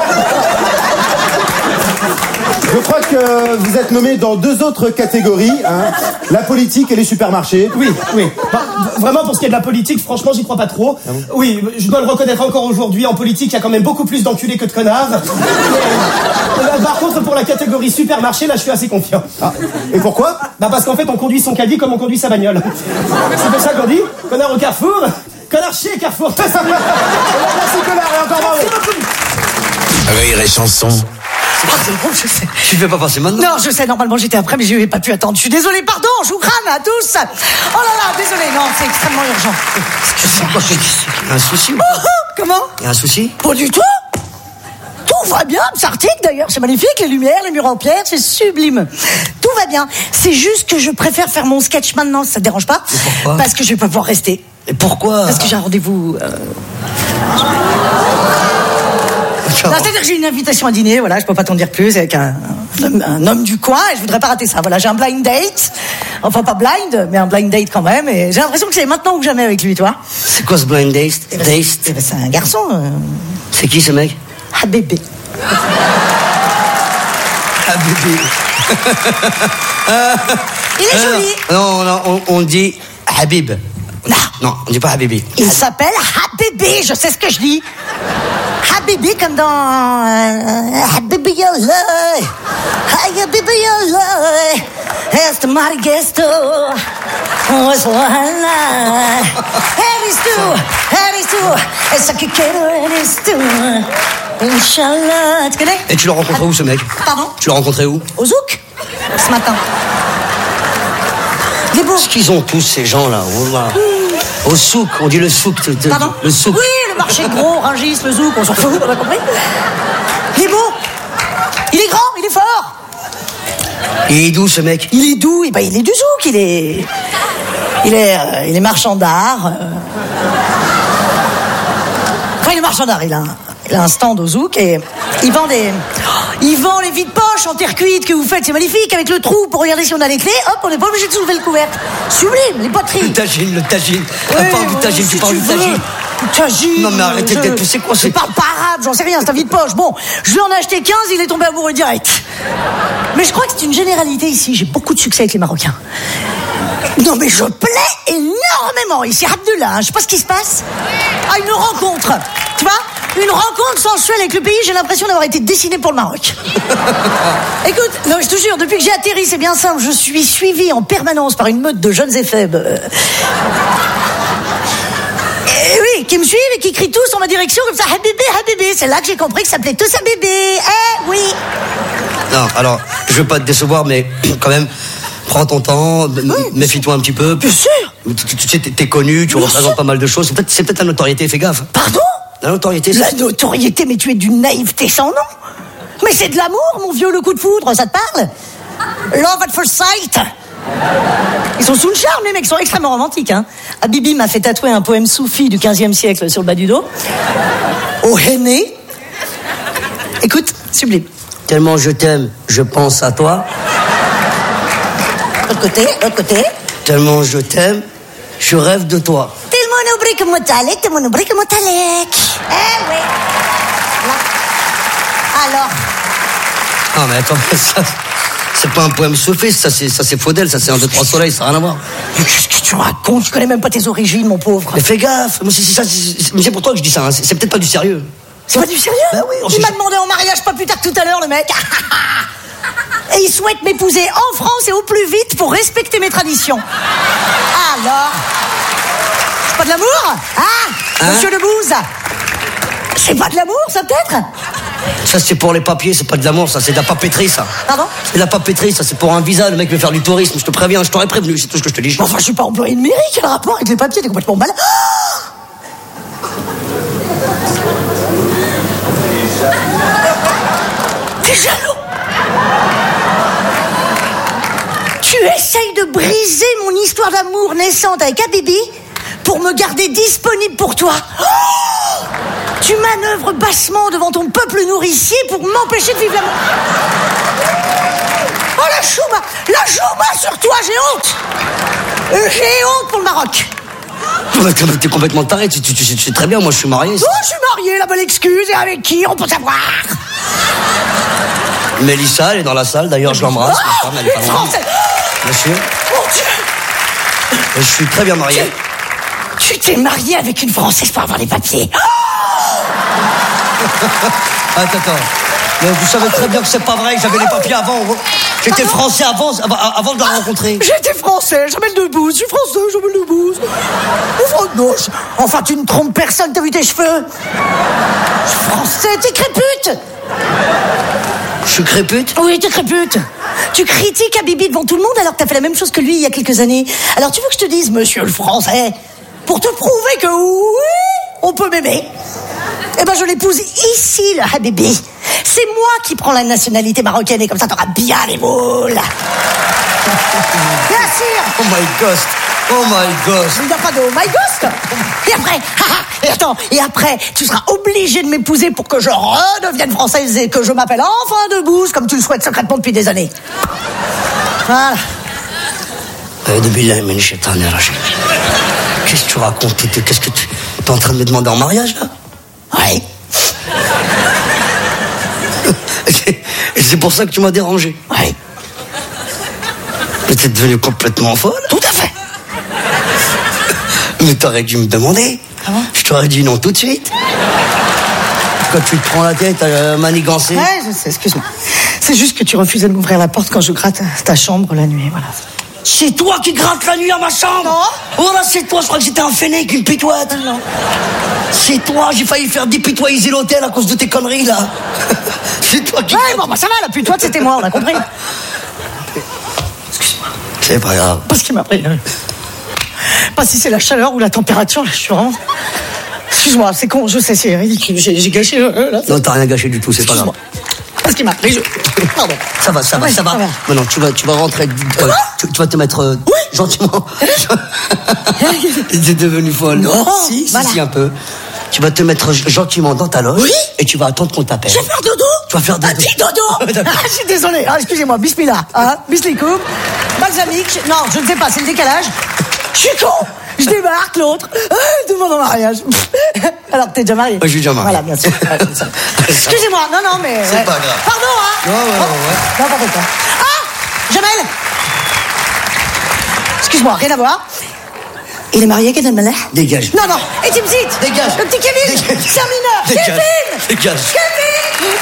je crois que vous êtes nommé dans deux autres catégories, hein, la politique et les supermarchés.
Oui, oui. Bah, vraiment, pour ce qui est de la politique, franchement, j'y crois pas trop.
Ah bon
Oui, je dois le reconnaître encore aujourd'hui. En politique, il y a quand même beaucoup plus d'enculés que de connards. Mais, par contre, pour la catégorie supermarché, là, je suis assez confiant.
Ah, et pourquoi?
Bah parce qu'en fait, on conduit son caddie comme on conduit sa bagnole. C'est pour ça qu'on dit connard au Carrefour, connard chez Carrefour.
Merci connard et encore bravo.
Rire et chanson.
Ah, c'est bon, je sais.
Tu fais pas passer maintenant?
Non, je sais, normalement j'étais après, mais je n'ai pas pu attendre. Je suis désolée, pardon, je vous crame à tous. Oh là là, désolée, non, c'est extrêmement urgent.
Excuse-moi, il y a un souci ou
Oh,
pas?
oh, comment?
Il y a un souci?
Pas du tout. Tout va bien, c'est arctique d'ailleurs, c'est magnifique, les lumières, les murs en pierre, c'est sublime. Tout va bien. C'est juste que je préfère faire mon sketch maintenant, ça te dérange pas?
Et pourquoi?
Parce que je vais pas pouvoir rester.
Et pourquoi?
Parce que j'ai un rendez-vous. Euh... Non, c'est-à-dire que j'ai une invitation à dîner, voilà, je peux pas t'en dire plus, avec un, un, un homme du coin, et je voudrais pas rater ça. Voilà, j'ai un blind date, enfin pas blind, mais un blind date quand même, et j'ai l'impression que c'est maintenant ou jamais avec lui, toi.
C'est quoi ce blind date?
Eh ben,
Date?
Eh ben, c'est un garçon. Euh...
C'est qui ce mec?
Ah bébé.
Ah bébé.
Il est joli.
Non, non, on, on dit Habib.
Non.
Non, on dit pas Habibi.
Il s'appelle Habibi, je sais ce que je dis. Habibi comme dans euh, Habibi Yalla. Habibi Yalla. Est Marigesto. Was Walla. Heristu. Heristu. Et ça qui Heristu. Inch'Allah. Tu connais?
Et tu l'as rencontré où ce mec?
Pardon?
Tu l'as rencontré où?
Au Zouk. Ce matin. Des beaux.
Qu'est-ce qu'ils ont tous ces gens-là? Oh là. Au souk, on dit le souk.
Pardon?
Le souk.
Oui, le marché gros, Rungis, le zouk, on s'en fout, on a compris. Il est beau. Il est grand, il est fort.
Il est d'où ce mec?
Il est doux, et ben il est du zouk, il est. Il est, euh, il est marchand d'art. Euh... Enfin, il est marchand d'art, il a, un, il a un stand au zouk et il vend des. Il vend les vides poches en terre cuite que vous faites, c'est magnifique, avec le trou pour regarder si on a les clés. Hop, on n'est pas obligé de soulever le couvercle. Sublime, les poteries.
Le tagine, le tagine.
Oui,
parle du tagine,
si
tu parles
tu
du
veux.
tagine.
Tagine.
Non mais arrêtez
je...
d'être... C'est quoi
Je
c'est...
parle pas arabe, j'en sais rien, c'est un vide poche. Bon, je lui en ai acheté quinze, il est tombé amoureux direct. Mais je crois que c'est une généralité ici, j'ai beaucoup de succès avec les Marocains. Non mais je plais énormément ici, Abdullah, hein. Je sais pas ce qui se passe. Ah, une rencontre, tu vois? Une rencontre sensuelle avec le pays, j'ai l'impression d'avoir été dessiné pour le Maroc. Écoute, non, je te jure, depuis que j'ai atterri, c'est bien simple, je suis suivi en permanence par une meute de jeunes et faibles. Euh... Et oui, qui me suivent et qui crient tous en ma direction comme ça, Habibi, Habibi. C'est là que j'ai compris que ça s'appelait tous Habibi. Eh oui.
Non, alors, je veux pas te décevoir, mais quand même, prends ton temps, oui, méfie-toi un petit peu.
Bien sûr.
Tu, tu sais, t'es, t'es connu, tu
bien
représentes
sûr.
pas mal de choses. C'est peut-être, c'est peut-être la notoriété, fais gaffe.
Pardon?
La notoriété,
La notoriété, mais tu es d'une naïveté sans nom. Mais c'est de l'amour, mon vieux, le coup de foudre, ça te parle? Love at first sight. Ils sont sous le charme, les mecs, ils sont extrêmement romantiques, hein. Habibi m'a fait tatouer un poème soufi du quinzième siècle sur le bas du dos. Au henné. Écoute, sublime.
Tellement je t'aime, je pense à toi.
L'autre côté, l'autre côté.
Tellement je t'aime, je rêve de toi.
Tellement oubrik motalek, tellement oubrik motalek. Eh oui. Là. Alors.
Ah mais attends, ça, c'est pas un poème sophiste, ça c'est, ça c'est Faudel, ça c'est un, deux, trois soleils, ça n'a rien à voir.
Mais qu'est-ce que tu racontes? Tu connais même pas tes origines, mon pauvre.
Mais fais gaffe, mais c'est, c'est, ça, c'est, mais c'est pour toi que je dis ça, hein. c'est, c'est peut-être pas du sérieux.
C'est pas du sérieux?
Ben oui, on
Il
sait-
m'a demandé en mariage pas plus tard que tout à l'heure, le mec. Et il souhaite m'épouser en France et au plus vite pour respecter mes traditions. Alors? C'est pas de l'amour? Ah,
Hein?
monsieur Lebouze? C'est pas de l'amour, ça peut-être?
Ça c'est pour les papiers, c'est pas de l'amour, ça c'est de la papeterie, ça.
Pardon?
C'est de la papeterie, ça c'est pour un visa, le mec veut faire du tourisme, je te préviens, je t'aurais prévenu, c'est tout ce que je te dis.
Enfin, je suis pas employé de mairie, quel rapport avec les papiers? T'es complètement malade. T'es jaloux? Tu essayes de briser mon histoire d'amour naissante avec Habibi pour me garder disponible pour toi. Oh, Tu manœuvres bassement devant ton peuple nourricier pour m'empêcher de vivre l'amour. Oh, la chouma, la chouma sur toi, j'ai honte. Euh, J'ai honte pour le Maroc.
T'es complètement taré, tu, tu, tu, tu sais très bien, moi je suis marié.
Oh, je suis marié, la bonne excuse, et avec qui, on peut savoir.
Mélissa, elle est dans la salle, d'ailleurs je l'embrasse,
Oh,
ma femme, elle est pas
une
loin.
Française.
Bien sûr.
Mon Dieu.
Et je suis très bien marié.
Tu t'es marié avec une Française pour avoir les papiers.
Attends, attends. Mais vous savez très bien que c'est pas vrai, que j'avais les papiers avant. J'étais français avant, avant de la rencontrer.
J'étais français, j'appelle Debouze. Je suis français, j'appelle Debouze. Non, enfin, tu ne trompes personne, t'as vu tes cheveux? Je suis français, t'es crépute.
Je suis crépute?
Oui, t'es crépute. Tu critiques Habibi devant tout le monde alors que t'as fait la même chose que lui il y a quelques années. Alors tu veux que je te dise, monsieur le français, pour te prouver que oui, on peut m'aimer, eh ben je l'épouse ici, le Habibi. C'est moi qui prends la nationalité marocaine et comme ça t'auras bien les boules. Bien sûr.
Oh my ghost. Oh my ghost.
Il n'y a pas de oh my ghost. Et après, et attends, et après, tu seras obligé de m'épouser pour que je redevienne française et que je m'appelle enfin Debouze, comme tu le souhaites secrètement depuis des années. Voilà.
Qu'est-ce que tu racontes? Qu'est-ce que tu... T'es en train de me demander en mariage, là?
Oui.
Et c'est pour ça que tu m'as dérangé?
Oui.
Mais t'es devenue complètement folle?
Tout à fait.
Mais t'aurais dû me demander.
Ah bon?
Je t'aurais dit non tout de suite. Quand tu te prends la tête à manigancer.
Ouais, je sais, excuse-moi. C'est juste que tu refusais de m'ouvrir la porte quand je gratte ta chambre la nuit, voilà.
C'est toi qui grattes la nuit à ma chambre?
Non.
Oh là, c'est toi, je crois que c'était un fennec, une pitoite.
Non.
C'est toi, j'ai failli faire dépitoiser l'hôtel à cause de tes conneries, là. C'est toi qui...
Ouais, bon, bah ça va, la pitoite, c'était moi, on a compris.
Excuse-moi. C'est pas grave.
Parce qu'il m'a pris... Pas si c'est la chaleur ou la température, là, je suis vraiment... Excuse-moi, c'est con, je sais, c'est ridicule, j'ai, j'ai gâché... Euh, là,
non, t'as rien gâché du tout, c'est pas grave.
Parce qu'il m'a pris, je... Pardon.
Ça va, ça va,
ouais,
ça va. va. Maintenant, tu vas, tu vas rentrer... Euh, tu, tu vas te mettre... Euh,
oui.
Gentiment. T'es devenue folle.
Non,
si,
voilà.
si, si, un peu. Tu vas te mettre gentiment dans ta loge.
Oui.
Et tu vas attendre qu'on t'appelle.
Je vais faire dodo.
Tu vas faire dodo.
Un petit dodo. Ah, je suis désolé. Ah, excusez-moi. Bismillah. Hein, Bismillah. Balsamique. Non, je ne sais pas. C'est le décalage. Je suis con. Je débarque, l'autre. Ah, demande en mariage. Alors que t'es déjà marié.
Oui, je suis déjà marié.
Voilà, bien sûr. Excusez-moi. Non, non, mais...
C'est
ouais.
pas grave.
Pardon, hein.
Ouais, ouais, ouais. ouais.
Non, pardon, pas. Ah, Jamel. Excuse-moi, rien à voir. Il est marié, Kevin Mallet?
Dégage.
Non, non. Et Timsit.
Dégage.
Le petit Kevin.
Dégage.
C'est un mineur.
Dégage.
Kevin.
Dégage.
Kevin.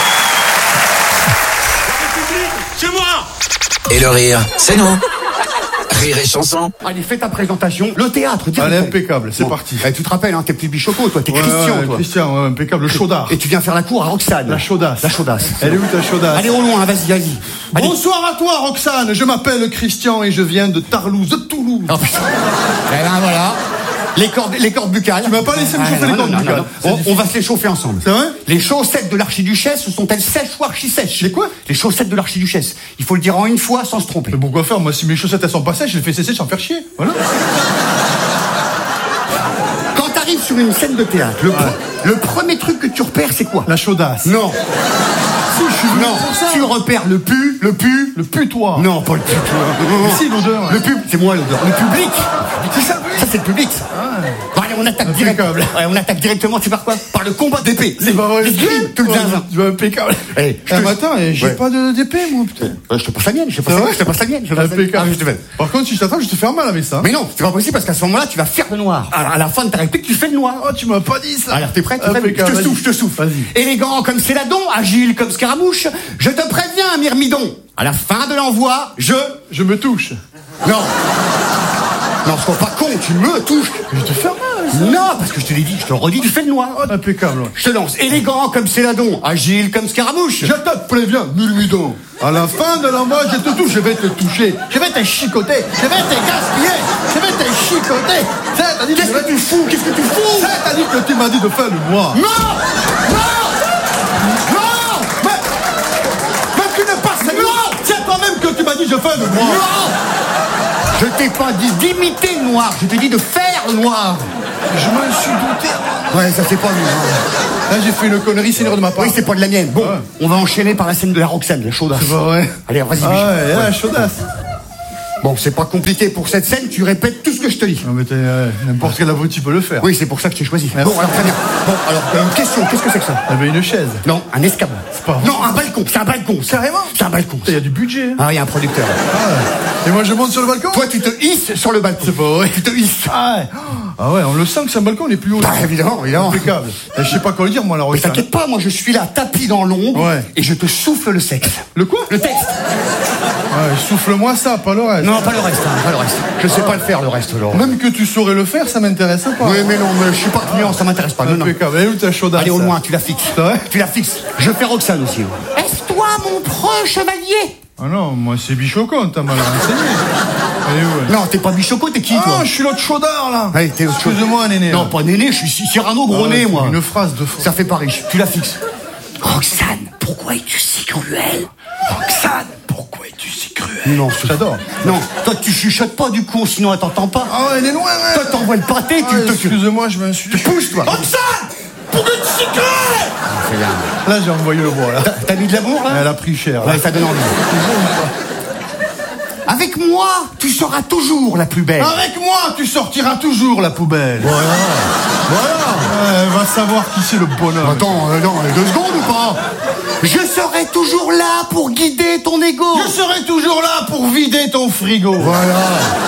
C'est moi.
Et le rire, c'est nous. Rire et chanson.
Allez, fais ta présentation. Le théâtre, dis.
Allez, impeccable, c'est bon. Parti.
Eh, tu te rappelles, hein, t'es plus Bichoco, toi, t'es
ouais,
Christian,
ouais,
toi.
Christian, ouais, impeccable, le chaudard.
Et tu viens faire la cour à Roxane.
La chaudasse.
La chaudasse.
Elle est où ta chaudasse?
Allez au loin, vas-y, vas-y. Allez.
Bonsoir à toi, Roxane. Je m'appelle Christian et je viens de Tarlouse, de Toulouse.
Oh, putain. Eh ben voilà. Les cordes, les cordes buccales.
Tu m'as pas laissé me chauffer
ah,
les
non,
cordes
non,
buccales.
Non, non. On, on va se les chauffer ensemble.
C'est vrai?
Les chaussettes de l'archiduchesse sont-elles sèches ou archi-sèches?
Les quoi?
Les chaussettes de l'archiduchesse. Il faut le dire en une fois sans se tromper.
Mais pourquoi faire? Moi, si mes chaussettes elles sont pas sèches, je les fais sécher sans faire chier. Voilà.
Quand t'arrives sur une scène de théâtre, le,
ouais.
le premier truc que tu repères, c'est quoi?
La chaudasse.
Non.
Si, je suis venu
non,
pour ça.
Tu repères le pu, le pu,
le putoir.
Non, pas le putoir.
Si, l'odeur.
Le pub, c'est moi l'odeur. Le public.
C'est ça, oui.
Ça, c'est le public, ça.
Ah.
Bon, allez, on attaque directement. Ouais, on attaque directement, tu par quoi? Par le combat d'épée.
C'est pas vrai.
L'escrime, tout le zinzin.
Tu vas impeccable.
Hey,
eh, mais attends, j'ai ouais. pas d'épée, moi, putain.
Ouais, je te passe la mienne, je te passe, la... je te passe la mienne. Je te passe
impeccable.
Ah, je te fais.
Par contre, si je t'attends, je te fais mal avec ça.
Mais non, c'est pas possible parce qu'à ce moment-là, tu vas faire le noir. Alors, à la fin de ta réplique, tu fais le noir.
Oh, tu m'as pas dit ça.
Alors, t'es prêt? T'es prêt? Je te souffle, je te souffle.
Vas-y.
Élégant comme Céladon, agile comme Scaramouche, je te préviens, Myrmidon. À la fin de l'envoi, je...
Je me touche.
Non. Non, sois pas con, tu me touches.
Je te fais mal.
Non, parce que je te l'ai dit, je te le redis, tu fais le noir.
Oh, impeccable. Ouais.
Je te lance. Élégant comme Céladon, agile comme Scaramouche.
Je te préviens, Myrmidon. À la fin de l'envoi, je te touche, je vais te toucher. Je vais te chicoter. Je vais te gaspiller. Je vais te chicoter.
Qu'est-ce que tu fous? Qu'est-ce que tu fous?
C'est-à-dire que tu m'as dit de faire le noir.
Non. Non. Non.
Mais, mais tu n'es pas sérieux.
Non.
C'est toi-même que tu m'as dit je fais le noir.
Non. Je t'ai pas dit d'imiter le noir, je t'ai dit de faire le noir.
Je me suis douté.
Ouais, ça c'est pas mieux. Hein.
Là, j'ai fait une connerie, c'est une erreur de ma part.
Oui, c'est pas de la mienne. Bon,
Ouais.
on va enchaîner par la scène de la Roxane, la chaudasse.
C'est pas vrai.
Allez, vas-y,
Ah
Biche.
ouais,
Ouais.
la chaudasse.
Bon, c'est pas compliqué pour cette scène, tu répètes tout ce que je te dis.
Non, mais t'es, euh, n'importe quel abruti peut le faire.
Oui, c'est pour ça que je t'ai choisi.
Merci.
Bon, alors très bien. Bon, alors, euh, question, qu'est-ce que c'est que ça?
Eh ben, une chaise.
Non, un escabeau.
C'est pas vrai.
Non, un balcon, c'est un balcon.
Carrément.
C'est un balcon.
Il y a du budget. hein.
Ah, il y a un producteur.
Et moi, je monte sur le balcon.
Toi, tu te hisses sur le balcon.
C'est pas vrai.
Tu te hisses.
Ah ouais. Ah ouais, on le sent que c'est un balcon, on est plus haut.
Bah, évidemment, évidemment.
Impeccable. Et je sais pas quoi le dire, moi, la
Mais
Roxane.
t'inquiète pas, moi je suis là, tapis dans l'ombre,
Ouais.
et je te souffle le sexe.
Le quoi?
Le texte.
Ouais, souffle-moi ça, pas le reste.
Non, pas le reste, hein, pas le reste. Je sais pas le faire, le reste, Laurent.
Même que tu saurais le faire, ça m'intéresse pas.
Oui, mais non, mais je suis pas client, ça m'intéresse pas. Non, non.
Impeccable. Et où ta chaudasse?
Allez, au loin, tu la fixes.
C'est vrai?
Tu la fixes. Je fais Roxane aussi. Est-ce toi mon proche chevalier?
Ah non, moi c'est Bichocon, t'as mal renseigné. Allez, ouais.
Non, t'es pas Bichoco, t'es qui,
Ah,
toi?
je suis l'autre chaudard, là.
Allez, t'es autre chose.
Excuse-moi, néné.
Non,
là.
pas néné, je suis Cyrano gros
Ah,
nez,
c'est
moi.
Une phrase de fou.
Ça fait pas riche. Tu la fixes. Roxane, pourquoi es-tu si cruelle? Roxane, pourquoi es-tu si cruelle? Non,
J'adore.
Non, toi tu chuchotes pas du coup, sinon elle t'entend pas.
Ah ouais, elle est loin, ouais.
Toi t'envoies le pâté,
Ah,
tu te...
excuse-moi, je m'insulte.
Tu pousses, toi.
Roxane! Pourquoi tu es si cruelle?
C'est bien.
Là, j'ai envoyé le bois, là.
T'as- T'as mis de l'amour, là?
Elle a pris cher, là.
Ouais, ça donne envie. Avec moi, tu seras toujours la plus belle.
Avec moi, tu sortiras toujours la poubelle.
Voilà.
Voilà. Elle va savoir qui c'est le bonhomme.
Attends, euh, non, deux secondes ou pas? Je serai toujours là pour guider ton ego.
Je serai toujours là pour vider ton frigo.
Voilà.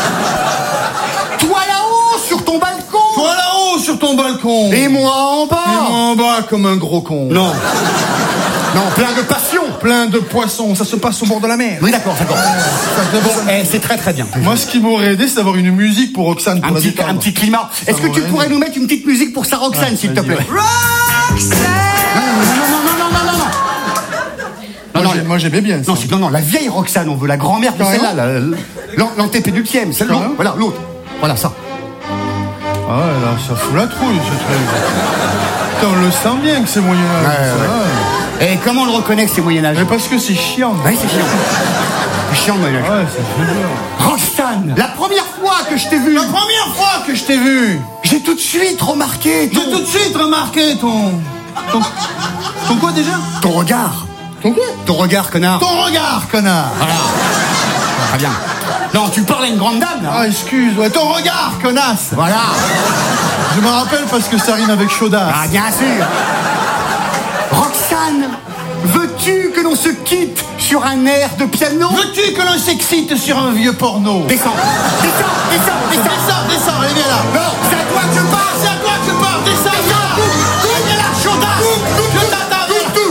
Toi là-haut, sur ton balcon.
Toi là-haut, sur ton balcon.
Et moi en bas.
Et moi en bas, comme un gros con.
Non. Non, plein de passion.
Plein de poissons, ça se passe au bord de la mer.
Oui, d'accord, d'accord.
Ça,
Bon, eh, c'est très très bien.
Moi, ce qui m'aurait aidé, c'est d'avoir une musique pour Roxane. Pour
Un
la
petit,
détendre.
un petit climat. Est-ce que tu
m'aurait
pourrais
aidé.
nous mettre une petite musique pour sa Roxane,
Ouais,
s'il te
vas-y,
plaît?
ouais.
Roxane. Non, non, non, non, non, non, non.
Moi,
non,
j'ai- Moi, j'aimais bien ça.
Non, c'est- non, non, la vieille Roxane, on veut la grand-mère de
Carrément.
celle-là, la- l'an- l'antépénultième, celle-là.
Carrément.
Voilà, l'autre. Voilà, ça.
Ah ouais, là, ça fout la trouille, ce truc. Putain, on le sent bien que c'est Moyen-Âge.
Ouais,
ça,
ouais.
ouais.
Et comment on le reconnaît que c'est Moyen-Âge?
Mais parce que c'est chiant.
Oui, c'est chiant. C'est chiant, le Moyen-Âge.
Ouais, ça fait peur.
Roxane, la première fois que je t'ai vu,
La première fois que je t'ai vu,
j'ai tout de suite remarqué ton...
j'ai tout de suite remarqué ton... Ton, ton quoi déjà?
ton regard.
Ton quoi?
Ton regard, connard.
Ton regard, connard.
Voilà. Très bien. Non, tu parles à une grande dame, là.
Ah, excuse, ouais, ton regard, connasse.
Voilà.
Je me rappelle parce que ça rime avec chaudasse.
Ah, bien sûr. Roxane, veux-tu que l'on se quitte sur un air de piano?
Veux-tu que l'on s'excite sur un vieux porno?
Descends, descends, descends, descends.
Descends, descends, allez, viens là.
Non, c'est à toi que je parle.
C'est à toi que je parle, descends, viens là. Viens là, chaudasse. Je t'attends,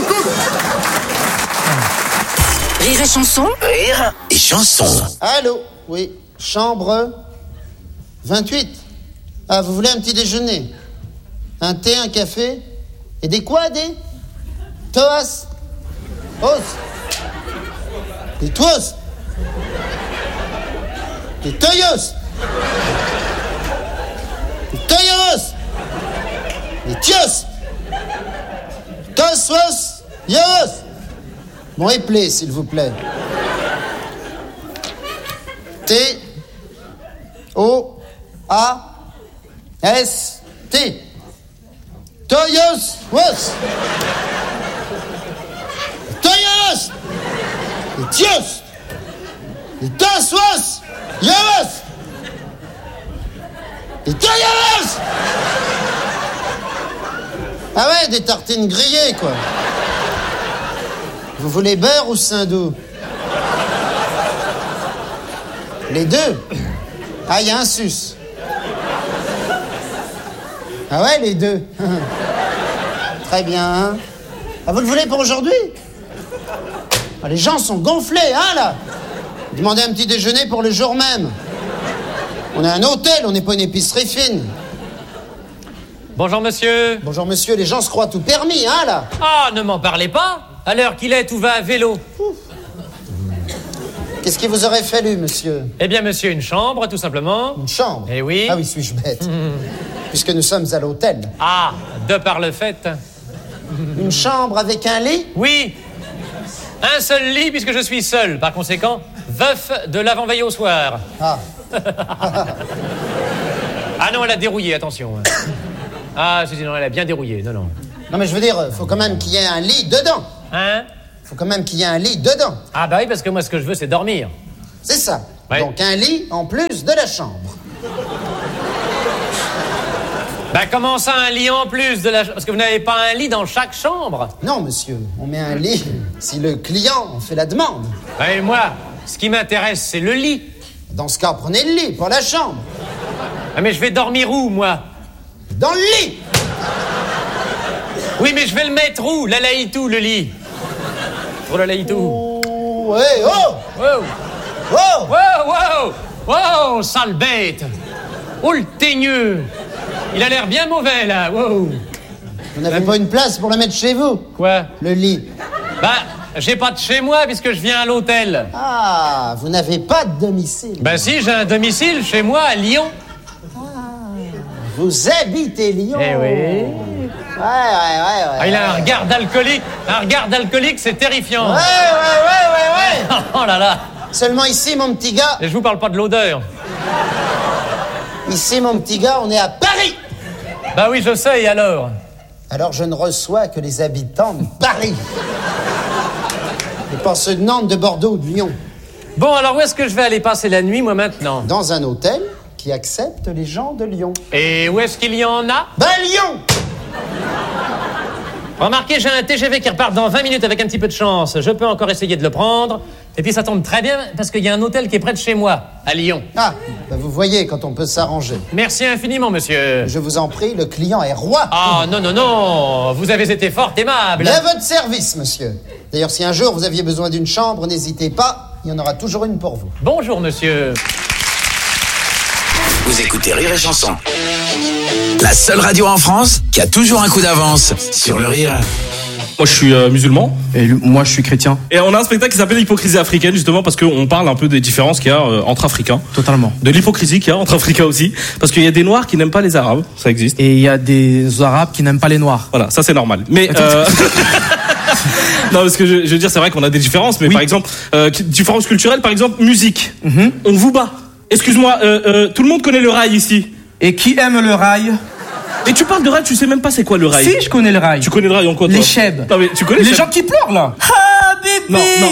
viens.
Rire et chanson.
Rire et chanson.
Allô? Oui. Chambre vingt-huit. Ah, vous voulez un petit déjeuner? Un thé, un café? Et des quoi, des? Toas? Os? Des toos? Des toyos? Des toyeros? Des tios? Tosos? Yos? Bon, éplé, s'il vous plaît. T O A S T. Toyos was. Toyos. Et tios. Et tos was. Yos. Et toyos. Ah ouais, des tartines grillées, quoi. Vous voulez beurre ou saindoux? Les deux? Ah, il y a un sus. Ah ouais, les deux. Très bien. Ah, vous le voulez pour aujourd'hui? Ah, les gens sont gonflés, hein, là? Demandez un petit déjeuner pour le jour même. On est un hôtel, on n'est pas une épicerie fine.
Bonjour monsieur.
Bonjour, monsieur, les gens se croient tout permis, hein, là?
Ah, ne m'en parlez pas. À l'heure qu'il est, tout va à vélo.
Qu'est-ce qui vous aurait fallu, monsieur?
Eh bien, monsieur, une chambre, tout simplement.
Une chambre?
Eh oui.
Ah oui, suis-je bête? Puisque nous sommes à l'hôtel.
Ah, de par le fait.
Une chambre avec un lit?
Oui. Un seul lit, puisque je suis seul. Par conséquent, veuf de l'avant-veille au soir.
Ah.
Ah non, elle a dérouillé, attention. Ah, si, si, non, elle a bien dérouillé, non, non.
Non, mais je veux dire, faut quand même qu'il y ait un lit dedans.
Hein?
Faut quand même qu'il y ait un lit dedans.
Ah, bah oui, parce que moi, ce que je veux, c'est dormir.
C'est ça.
Ouais.
Donc un lit en plus de la chambre.
Bah, comment ça, un lit en plus de la... Parce que vous n'avez pas un lit dans chaque chambre?
Non, monsieur, on met un lit si le client en fait la demande.
Bah, et moi, ce qui m'intéresse, c'est le lit.
Dans ce cas, prenez le lit, pas la chambre.
Ah, mais je vais dormir où, moi?
Dans le lit!
Oui, mais je vais le mettre où? La laïtou, le lit. Pour la laïtou.
Oh, ouais, oh!
Wow!
Oh!
Wow, wow! Wow, sale bête! Oh, le teigneux! Il a l'air bien mauvais, là, wow!
Vous n'avez pas une place pour le mettre chez vous?
Quoi?
Le lit.
Bah, j'ai pas de chez moi, puisque je viens à l'hôtel.
Ah, vous n'avez pas de domicile.
Bah si, j'ai un domicile chez moi, à Lyon.
Vous habitez Lyon?
Eh oui.
Ouais, ouais, ouais, ouais.
Ah, il a un regard d'alcoolique. Un regard d'alcoolique, c'est terrifiant.
Ouais, ouais, ouais, ouais, ouais.
Oh là là.
Seulement ici, mon petit gars.
Et je vous parle pas de l'odeur.
Ici, mon petit gars, on est à Paris.
Bah oui, je sais, et alors?
Alors je ne reçois que les habitants de Paris. Et pas ceux de Nantes, de Bordeaux ou de Lyon.
Bon, alors où est-ce que je vais aller passer la nuit, moi, maintenant?
Dans un hôtel qui accepte les gens de Lyon.
Et où est-ce qu'il y en a?
Ben, Lyon!
Remarquez, j'ai un T G V qui repart dans vingt minutes avec un petit peu de chance. Je peux encore essayer de le prendre. Et puis ça tombe très bien parce qu'il y a un hôtel qui est près de chez moi, à Lyon.
Ah, ben vous voyez quand on peut s'arranger.
Merci infiniment, monsieur.
Je vous en prie, le client est roi.
Ah, non, non, non. Vous avez été fort aimable.
Mais à votre service, monsieur. D'ailleurs, si un jour vous aviez besoin d'une chambre, n'hésitez pas. Il y en aura toujours une pour vous.
Bonjour, monsieur.
Vous écoutez Rire et Chanson. La seule radio en France qui a toujours un coup d'avance sur le rire.
Moi je suis euh, musulman. Et lui, moi je suis chrétien. Et on a un spectacle qui s'appelle l'hypocrisie africaine, justement parce qu'on parle un peu des différences qu'il y a euh, entre Africains. Totalement. De l'hypocrisie qu'il y a entre Africains aussi. Parce qu'il y a des Noirs qui n'aiment pas les Arabes, ça existe. Et il y a des Arabes qui n'aiment pas les Noirs. Voilà, ça c'est normal. Mais... Euh... non, parce que je, je veux dire, c'est vrai qu'on a des différences, mais oui. Par exemple, euh, différences culturelles, par exemple, musique. Mm-hmm. On vous bat. Excuse-moi, euh, euh, tout le monde connaît le rail ici. Et qui aime le rail? Et tu parles de rail, tu sais même pas c'est quoi le rail. Si, je connais le rail. Tu connais le rail en quoi, toi? Les chèbs. Non, mais tu connais les gens qui pleurent, là. Non, non.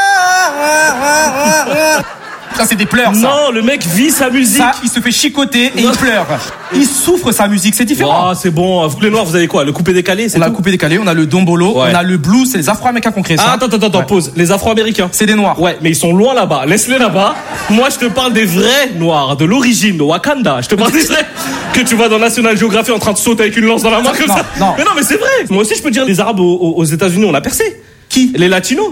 Ça, c'est des pleurs, ça. Non, le mec vit sa musique. Ça, il se fait chicoter et non. Il pleure. Il souffre sa musique, c'est différent. Ah, c'est bon. Vous, les Noirs, vous avez quoi? Le coupé-décalé, c'est On tout? A le coupé-décalé, on a le dombolo, ouais. On a le blues, c'est les Afro-Américains qu'on crée ça. Ah, attends, attends, attends, ouais. Pause. Les Afro-Américains. C'est des Noirs. Ouais, mais ils sont loin là-bas. Laisse-les là-bas. Moi, je te parle des vrais Noirs, de l'origine, de Wakanda. Je te parle des vrais que tu vois dans National Geographic en train de sauter avec une lance dans la main comme non, ça. Non. Mais non, mais c'est vrai. Moi aussi, je peux dire les Arabes aux, aux États-Unis, on a percé. Qui? Les Latinos.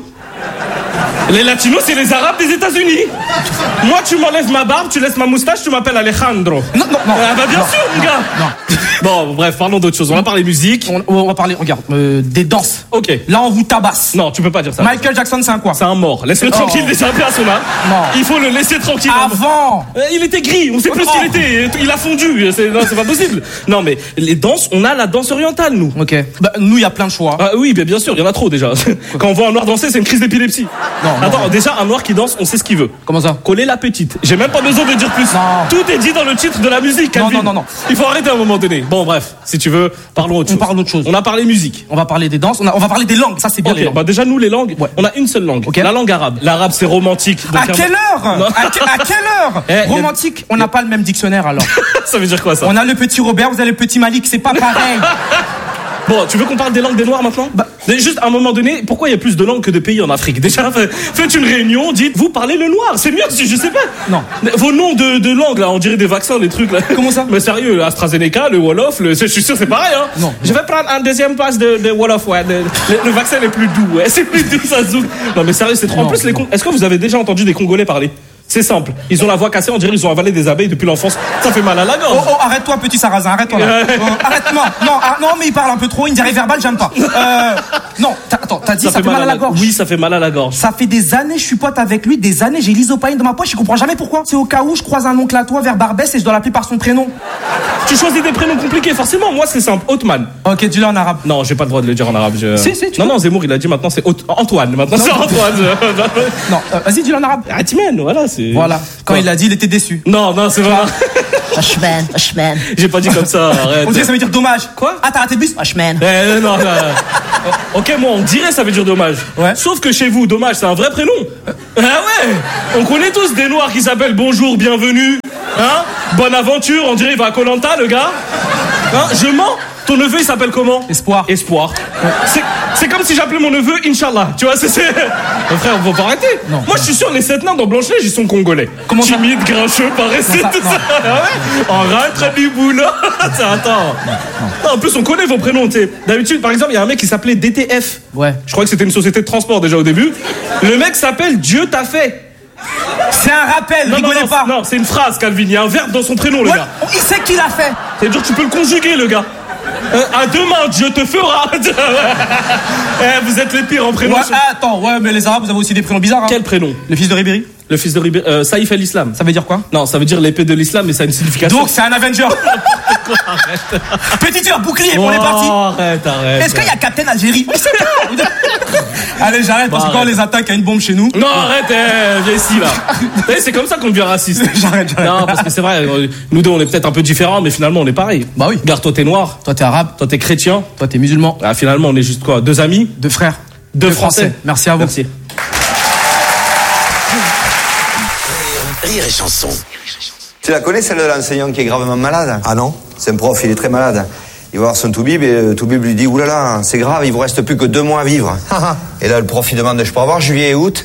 Les Latinos, c'est les Arabes des États-Unis. Moi, tu m'enlèves ma barbe, tu laisses ma moustache, tu m'appelles Alejandro. Non, non, non. Ah bah bien non, sûr, mon gars. Non. Bon, bref, parlons d'autre chose. On va parler musique. On, on va parler, regarde, euh, des danses. Ok. Là, on vous tabasse. Non, tu peux pas dire ça. Michael Jackson, c'est un quoi? C'est un mort. Laisse-le oh. tranquille déjà un peu à son âme. Non. Il faut le laisser tranquille. Avant. Euh, il était gris. On sait plus oh. ce qu'il était. Il a fondu. C'est, non, c'est pas possible. Non, mais les danses, on a la danse orientale, nous. Ok. Bah, nous, il y a plein de choix. Ah, oui, bien, bien sûr. Il y en a trop déjà. Quand on voit un noir danser, c'est une crise d'épilepsie. Non. Attends, non. Déjà, un noir qui danse, on sait ce qu'il veut. Comment ça? Coller la petite. J'ai même pas besoin de dire plus. Non. Tout est dit dans le titre de la musique. Non, non, non, non. Il faut arrêter à un moment donné. Bon, bref, si tu veux, parlons autre chose. On parle d'autre chose. On a parlé musique. On va parler des danses. On, a, on va parler des langues. Ça, c'est bien. Okay. Les langues. Bah déjà, nous, les langues, ouais. On a une seule langue. Okay. La langue arabe. L'arabe, c'est romantique. À quelle heure? à, que, à quelle heure? Eh, romantique. A... On n'a pas le même dictionnaire alors. Ça veut dire quoi ça? On a le petit Robert, vous avez le petit Malik. C'est pas pareil. Bon, tu veux qu'on parle des langues des Noirs maintenant? Bah, juste à un moment donné, pourquoi il y a plus de langues que de pays en Afrique? Déjà, faites une réunion, dites, vous parlez le noir, c'est mieux, je sais pas. Non. Vos noms de, de langues, là, on dirait des vaccins, des trucs, là. Comment ça? Mais sérieux, le AstraZeneca, le Wolof, le, je suis sûr, c'est pareil, hein. Non. Je vais prendre un deuxième passe de, de Wolof, ouais. De, le, le vaccin est plus doux, ouais. C'est plus doux, ça zouk. Non, mais sérieux, c'est trop. Non, en plus, les Cong... est-ce que vous avez déjà entendu des Congolais parler? C'est simple. Ils ont la voix cassée, on dirait qu'ils ont avalé des abeilles depuis l'enfance. Ça fait mal à la gorge. Oh, oh, arrête-toi, petit sarrasin, arrête-toi là. oh, arrête-moi. Non, ah, non, mais il parle un peu trop, une diarrhée verbale, j'aime pas. Euh, non, t'as, attends, t'as dit ça, ça fait mal, mal à la gorge. Oui, ça fait mal à la gorge. Ça fait des années, je suis pote avec lui, des années, j'ai l'isopaïne dans ma poche, je comprends jamais pourquoi. C'est au cas où je croise un oncle à toi vers Barbès et je dois l'appeler par son prénom. Tu choisis des prénoms compliqués, forcément. Moi, c'est simple. Otman. Ok, dis-le en arabe. Non, j'ai pas le droit de le dire en arabe. Je... Si, si, tu Non, peux. non, Zemmour, il a dit maintenant c'est Ot... Antoine. Maintenant non, c'est Antoine. non, euh, vas-y, dis-le en arabe. Atman, voilà, c'est. Voilà. Quand il l'a dit, il était déçu. Non, non, c'est vrai.
Washmen, washmen.
J'ai pas dit comme ça, arrête. On dirait ça veut dire dommage. Quoi? Ah, t'as raté le bus?
Washmen.
Eh, non, non, non. Ok, moi, on dirait ça veut dire dommage. Ouais. Sauf que chez vous, dommage, c'est un vrai prénom. Ah ouais. On connaît tous des noirs qui s'appellent bonjour, bienvenue. Hein? Bonne aventure, on dirait il va à Koh Lanta, le gars. Hein? Je mens. Ton neveu, il s'appelle comment? Espoir. Espoir. C'est, c'est comme si j'appelais mon neveu Inch'Allah. Tu vois, c'est... c'est... Mon frère, on va pas arrêter. Non. Moi, je suis sûr, les sept nains dans Blanche-Neige, ils sont congolais. Comment ça? Timide, grincheux, paresseux, tout ça. Ah ouais? En rentre du boulot. Attends. Non, en plus, on connaît vos prénoms, tu sais. D'habitude, par exemple, il y a un mec qui s'appelait D T F. Ouais. Je crois que c'était une société de transport déjà au début. Le mec s'appelle Dieu t'a fait.
C'est un rappel,
non,
rigolez
non, non,
pas.
Non, c'est une phrase, Calvin. Il y a un verbe dans son prénom, le
ouais,
gars.
Il sait qui l'a fait.
C'est-à-dire que tu peux le conjuguer, le gars. Euh, à demain, Dieu te fera. Eh, vous êtes les pires en prénom.
Ouais, attends, ouais, mais les Arabes, vous avez aussi des prénoms bizarres. Hein.
Quel prénom?
Le fils de Ribéry.
Le fils de Ribéry. Euh, Saïf el-Islam.
Ça veut dire quoi?
Non, ça veut dire l'épée de l'islam, mais ça a une signification.
Donc c'est un Avenger. Petit tir, bouclier,
oh,
on est parti.
Arrête, arrête.
Est-ce qu'il y a Captain Algérie? Allez, j'arrête parce que quand on les attaque, il y a une bombe chez nous.
Non, arrête, eh, viens ici là. C'est comme ça qu'on devient raciste.
J'arrête, j'arrête.
Non, parce que c'est vrai, nous deux on est peut-être un peu différents, mais finalement on est pareil.
Bah oui.
Regarde, toi t'es noir.
Toi t'es arabe.
Toi t'es chrétien.
Toi t'es musulman.
Ah, finalement on est juste quoi? Deux amis?
Deux frères.
Deux, deux Français. Français.
Merci à vous.
Merci.
Rire et chanson.
Tu la connais celle de l'enseignant qui est gravement malade? Ah non? C'est un prof, il est très malade. Il va voir son Toubib et euh, Toubib lui dit « Oulala, c'est grave, il vous reste plus que deux mois à vivre. » Et là, le prof, il demande « Je peux avoir juillet et août ?»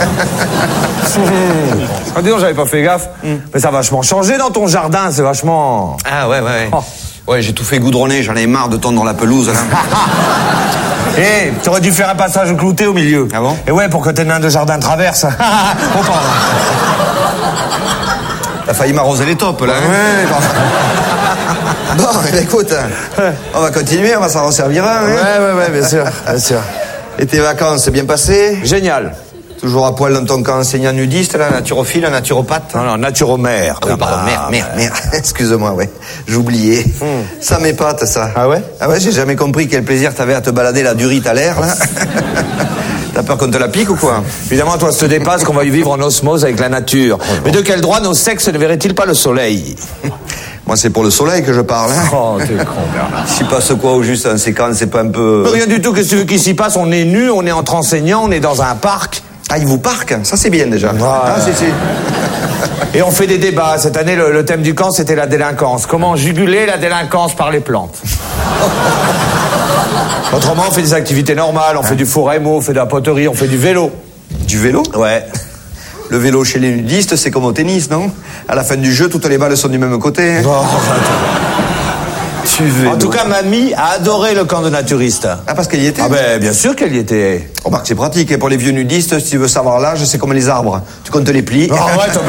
Ah, dis donc, j'avais pas fait gaffe. Mm. Mais ça a vachement changé dans ton jardin, c'est vachement...
Ah ouais, ouais, ouais. Oh. Ouais, j'ai tout fait goudronner, j'en ai marre de tondre dans la pelouse, là.
Eh, hey, t'aurais dû faire un passage clouté au milieu.
Ah bon?
Et ouais, pour que tes nains de jardin traversent.
T'as failli m'arroser les taupes, là. Hein?
Ouais,
bon, écoute, on va continuer, on va s'en resservir un. Hein?
Ouais, ouais, ouais, bien sûr, bien sûr.
Et tes vacances, c'est bien passé?
Génial.
Toujours à poil dans ton camp enseignant nudiste, là, naturophile, naturopathe?
Non, non, naturomère.
Ah oui, pardon, merde, merde, merde. Excuse-moi, ouais. J'oubliais. Mm. Ça m'épate, ça.
Ah ouais?
Ah ouais, j'ai jamais compris quel plaisir t'avais à te balader la durite à l'air, là. T'as peur qu'on te la pique ou quoi?
Évidemment, toi, ça te dépasse qu'on va y vivre en osmose avec la nature. Oh, mais de quel droit nos sexes ne verraient-ils pas le soleil?
Moi, c'est pour le soleil que je parle, hein.
Oh, t'es con, Bernard.
S'y passe quoi au juste en séquence, c'est pas un peu...
Rien du tout, qu'est-ce que tu veux qu'il s'y passe? On est nus, on est entre enseignants, on est dans un parc.
Ah, ils vous parquent? Ça, c'est bien, déjà.
Ouais.
Ah, si, si.
Et on fait des débats. Cette année, le, le thème du camp, c'était la délinquance. Comment juguler la délinquance par les plantes? Autrement, on fait des activités normales. On fait du four à émaux, on fait de la poterie, on fait du vélo.
Du vélo?
Ouais.
Le vélo chez les nudistes, c'est comme au tennis, non? À la fin du jeu, toutes les balles sont du même côté. Hein?
Oh, en tout cas, mamie a adoré le camp de naturistes.
Ah, parce qu'elle y était?
Ah ben, bien sûr qu'elle y était.
Remarque, oh, c'est pratique. Et pour les vieux nudistes, si tu veux savoir l'âge, c'est comme les arbres. Tu comptes les plis.
Oh, ouais, toi,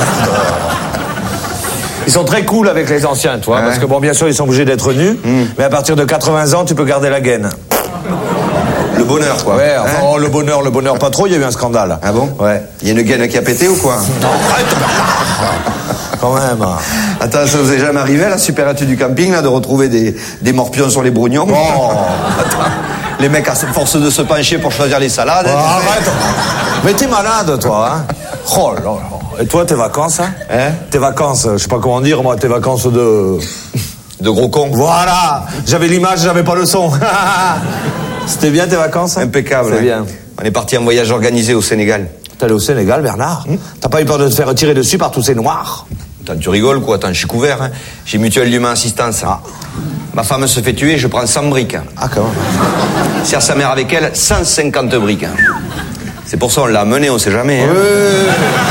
ils sont très cool avec les anciens, toi. Ouais. Parce que bon, bien sûr, ils sont obligés d'être nus. Mm. Mais à partir de quatre-vingts ans, tu peux garder la gaine.
Le bonheur, quoi.
Ouais, enfin, hein? Oh, le bonheur, le bonheur pas trop, il y a eu un scandale.
Ah bon?
Ouais.
Il y a une gaine qui a pété ou quoi?
Non, arrête. Quand même.
Attends, ça vous est jamais arrivé à la supérette du camping, là, de retrouver des, des morpions sur les brognons?
Oh.
Attends, les mecs à force de se pencher pour choisir les salades.
Oh, arrête. Mais t'es malade, toi, hein? Oh là là. Et toi, tes vacances, hein?
Hein?
Tes vacances, je sais pas comment dire, moi, tes vacances de...
De gros con.
Voilà. J'avais l'image, j'avais pas le son. C'était bien tes vacances?
Impeccable.
C'est
hein.
bien.
On est parti en voyage organisé au Sénégal.
T'es allé au Sénégal, Bernard? Hum? T'as pas eu peur de te faire tirer dessus par tous ces noirs?
Attends, tu rigoles quoi? Attends, je suis couvert. Hein. J'ai Mutuelle d'Humain Assistance. Ah. Ma femme se fait tuer, je prends cent briques.
Ah, comment?
Sert sa mère avec elle, cent cinquante briques. C'est pour ça on l'a amené, on sait jamais. Hein.
Ouais.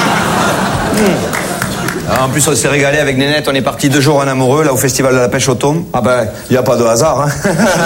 En plus, on s'est régalé avec Nénette. On est parti deux jours en amoureux, là, au festival de la pêche au thon.
Ah ben, il n'y a pas de hasard, hein.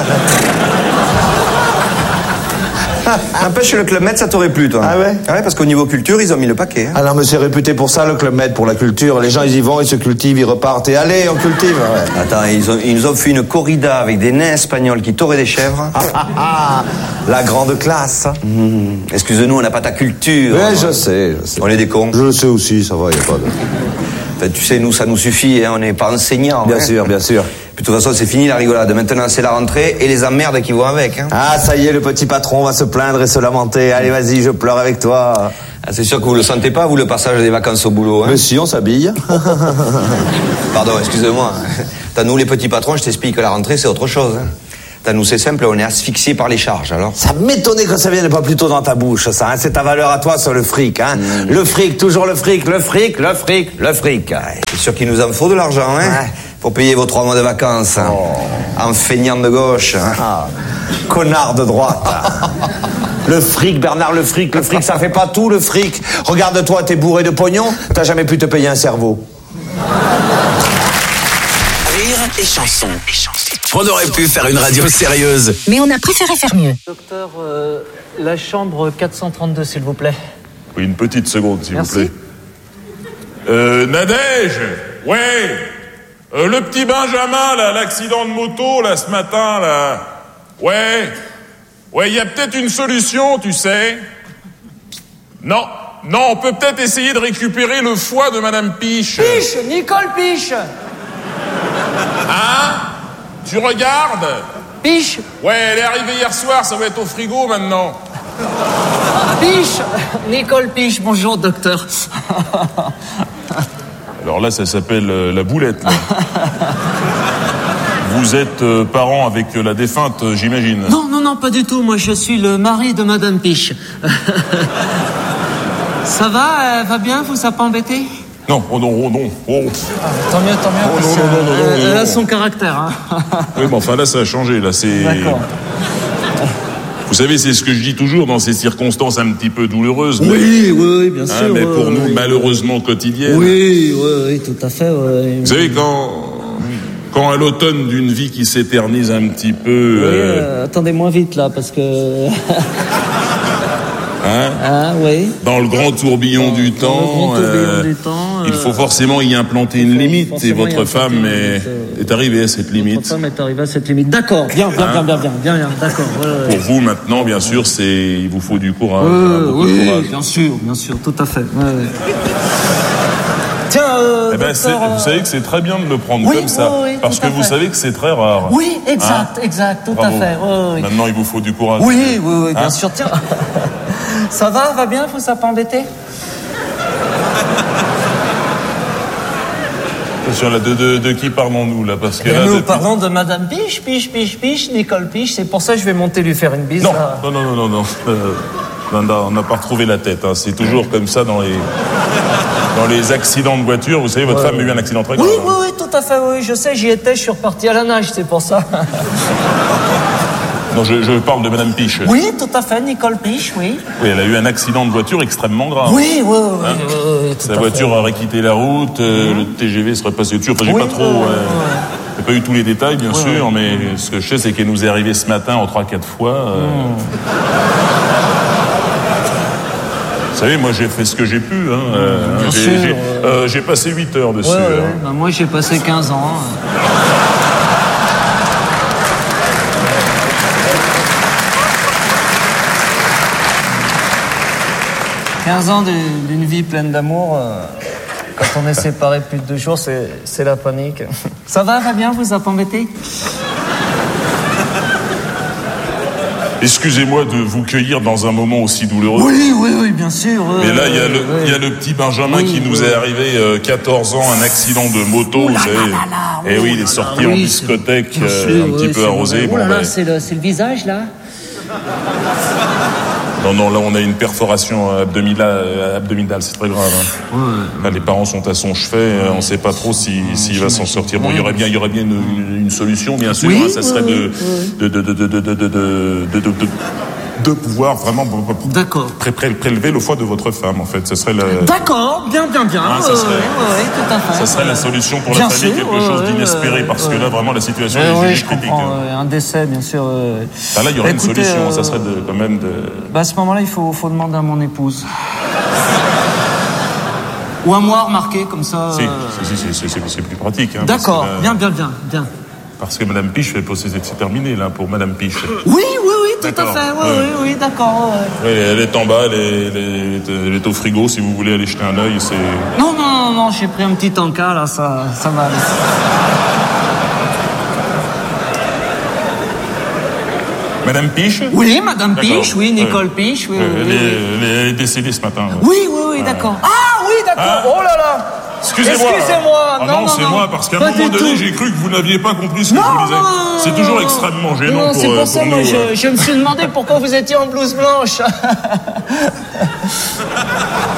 N'empêche, le Club Med, ça t'aurait plu, toi.
Ah ouais?
Ah ouais, parce qu'au niveau culture, ils ont mis le paquet. Hein.
Ah non, mais c'est réputé pour ça, le Club Med, pour la culture. Les gens, ils y vont, ils se cultivent, ils repartent. Et allez, on cultive. Ouais.
Attends, ils, ont, ils nous ont fait une corrida avec des nains espagnols qui touraient des chèvres.
Ah, ah, ah, la grande classe.
Mmh. Excuse-nous, on n'a pas ta culture.
Ouais, je sais, je sais.
On est des cons.
Je le sais aussi, ça va, il n'y a pas de...
Enfin, tu sais, nous, ça nous suffit, hein, on n'est pas enseignants.
Bien
hein.
sûr, bien sûr.
Puis de toute façon, c'est fini la rigolade. Maintenant, c'est la rentrée et les emmerdes qui vont avec. Hein.
Ah, ça y est, le petit patron va se plaindre et se lamenter. Allez, vas-y, je pleure avec toi. Ah, c'est sûr que vous le sentez pas, vous, le passage des vacances au boulot, hein?
Mais si, on s'habille.
Pardon, excusez-moi. T'as nous, les petits patrons, je t'explique que la rentrée, c'est autre chose, hein. T'as nous, c'est simple, on est asphyxiés par les charges, alors.
Ça m'étonnait que ça vienne pas plus tôt dans ta bouche, ça, hein. C'est ta valeur à toi sur le fric, hein. Mmh. Le fric, toujours le fric, le fric, le fric, le fric. Ouais.
C'est sûr qu'il nous en faut de l'argent, hein. Ouais. Pour payer vos trois mois de vacances, hein. Oh. En feignant de gauche, hein.
Ah. Connard de droite. Le fric, Bernard, le fric, le fric, ça fait pas tout, le fric. Regarde-toi, t'es bourré de pognon, t'as jamais pu te payer un cerveau.
Rire et chanson. On aurait pu faire une radio sérieuse.
Mais on a préféré faire mieux.
Docteur, euh, la chambre quatre cent trente-deux, s'il vous plaît.
Oui, une petite seconde, s'il
Merci.
vous plaît. Euh, Nadège, ouais. Euh, le petit Benjamin, là, l'accident de moto, là, ce matin, là. Ouais. Ouais, il y a peut-être une solution, tu sais. Non, non, on peut peut-être essayer de récupérer le foie de Madame Piche.
Piche, Nicole Piche.
Hein? Tu regardes?
Piche.
Ouais, elle est arrivée hier soir, ça va être au frigo maintenant.
Piche, Nicole Piche, bonjour docteur.
Alors là, ça s'appelle euh, la boulette, là. Vous êtes euh, parent avec euh, la défunte, euh, j'imagine.
Non, non, non, pas du tout. Moi, je suis le mari de Madame Piche. Ça va? Elle va bien? Vous a pas embêté?
Non, oh non, oh non. Oh.
Ah, tant mieux, tant mieux.
Oh,
parce
non, non, non, non,
elle,
non,
elle
non.
a son caractère. Hein.
Oui, mais enfin là, ça a changé. Là, c'est.
D'accord.
Vous savez, c'est ce que je dis toujours dans ces circonstances un petit peu douloureuses.
Oui,
mais...
oui, oui, bien
hein,
sûr.
mais pour
oui,
nous,
oui.
malheureusement quotidiennes.
Oui, oui, oui, tout à fait. Oui.
Vous savez, quand. Quand à l'automne d'une vie qui s'éternise un petit peu.
Oui,
euh...
euh, attendez moins vite là, parce que.
Hein?
Ah oui.
Dans le grand tourbillon du
Dans
temps,
le grand tourbillon
euh,
du temps,
il
euh,
faut forcément y implanter une limite. Et
forcément y
votre
implanter
femme
une
est,
limite, euh,
est arrivée à cette
Votre
limite.
femme est arrivée à cette limite. D'accord, bien, bien,
Hein?
bien, bien, bien, bien, bien, d'accord. Ouais, ouais.
Pour vous, maintenant, bien sûr, c'est il vous faut du courage.
Euh,
hein, beaucoup
oui,
de courage.
bien sûr, bien sûr, tout à fait. Ouais, ouais. Tiens, euh,
Eh ben, c'est-
docteur,
vous savez que c'est très bien de le prendre
oui,
comme ça,
oui, oui,
parce
tout
que
à
vous
fait.
savez que c'est très rare.
Oui, exact,
Hein?
exact, tout
Bravo.
à fait. Oui, oui.
Maintenant, il vous faut du courage.
Oui, oui, oui, bien
Hein?
sûr. Tiens, ça va, va bien, vous a pas embêté?
Attention, là, de, de, de qui parlons-nous, là? Parce que
Et
là,
nous
depuis-
parlons de Madame Piche, Piche, Piche, Piche, Nicole Piche. C'est pour ça que je vais monter lui faire une bise.
Non,
là.
non, non, non, non, non. Euh, non, non, on n'a pas retrouvé la tête. Hein. C'est toujours comme ça dans les, dans les accidents de voiture. Vous savez, votre
Ouais.
femme a eu un accident très
Oui,
grave.
oui, oui, tout à fait, oui, je sais, j'y étais, je suis reparti à la nage, c'est pour ça.
Non, je, je parle de Madame Piche.
Oui, tout à fait, Nicole Piche, oui.
Oui, elle a eu un accident de voiture extrêmement grave.
Oui, oui, oui,
Hein?
oui, oui, oui, tout
Sa
à
voiture
fait.
aurait quitté la route, euh, le T G V serait passé dessus. Enfin, j'ai
Oui,
pas trop.
oui, oui,
euh,
oui.
j'ai pas eu tous les détails, bien
Oui,
sûr,
oui.
mais ce que je sais, c'est qu'elle nous est arrivée ce matin en trois, quatre fois. euh, Vous savez, moi, j'ai fait ce que j'ai pu. Hein. euh,
Bien
j'ai,
sûr,
j'ai,
ouais.
euh, j'ai passé huit heures dessus.
Ouais, ouais,
hein.
bah, moi j'ai passé quinze ans. quinze ans de- d'une vie pleine d'amour. euh, Quand on est séparés plus de deux jours, c'est c'est la panique. Ça va, va bien, vous a pas embêté?
Excusez-moi de vous cueillir dans un moment aussi douloureux.
Oui, oui, oui, bien sûr. euh,
Mais là, il y, a le-
oui.
il y a le petit Benjamin
Oui,
qui nous
oui.
est arrivé euh, quatorze ans, un accident de moto, vous savez. Et oui, il est sorti
Ah
en
oui,
discothèque,
bien
euh,
sûr,
un petit
oui,
peu
c'est
arrosé.
vrai.
Bon,
Oh là là,
ben,
c'est le, c'est le visage, là?
non, non, là, on a une perforation abdominale, abdominale c'est très grave. hein. Là, les parents sont à son chevet, euh, on ne sait pas trop si- s'il va s'en sortir. Bon, il y aurait bien, il y aurait bien une, une- une solution, bien sûr.
Oui,
hein, ça
oui,
serait
oui,
de, de, de, de, de, de, de, de, de, de, de- de pouvoir vraiment pré- pré- prélever le foie de votre femme, en fait. Ce serait la,
D'accord, bien, bien, bien.
Ah, ça
ouais,
serait-
ouais, ouais, tout à fait.
ça serait la solution pour
Bien
la famille,
sûr,
quelque chose
ouais,
d'inespéré,
ouais,
parce que
ouais.
là, vraiment, la situation
Ouais,
est
ouais,
jugée
je
critique.
comprends.
hein.
ouais, un décès, bien sûr. euh.
Ah, là, il y aurait
Écoutez,
une solution, ça
euh,
serait de, quand même de...
Bah, à ce moment-là, il faut, faut demander à mon épouse. Ou à moi, remarquez, comme ça.
Si,
euh,
si, si, si, c'est c'est plus pratique. hein, parce
D'accord,
que là-
bien, bien, bien, bien.
Parce que Madame Piche, c'est c'est terminé, là, pour Madame Piche.
Oui, oui, oui, tout à
D'accord,
fait. Oui,
ouais.
oui, oui, d'accord. ouais.
Oui, elle est en bas, elle est, elle est- elle est au frigo, si vous voulez aller jeter un œil, c'est...
Non, non, non, non, j'ai pris un petit encas, là, ça, ça va aller.
Madame Piche?
Oui, Madame
D'accord.
Piche, oui, Nicole
Ouais.
Piche, oui,
Ouais,
oui,
elle,
oui,
est,
oui.
elle est- elle est décédée ce matin.
Oui, oui, oui, d'accord. Ah oui, d'accord.
Hein
Oh là là.
Excusez-moi.
Excusez-moi.
Ah
non, non,
c'est
non.
moi, parce qu'à un
Pas
moment
du
donné,
tout.
j'ai cru que vous n'aviez pas compris ce que
Non,
je vous disais.
non, non,
C'est
non,
toujours
non.
extrêmement gênant
Non,
pour,
c'est
euh,
pour ça,
pour
moi,
nous. euh.
je, je me suis demandé pourquoi vous étiez en blouse blanche.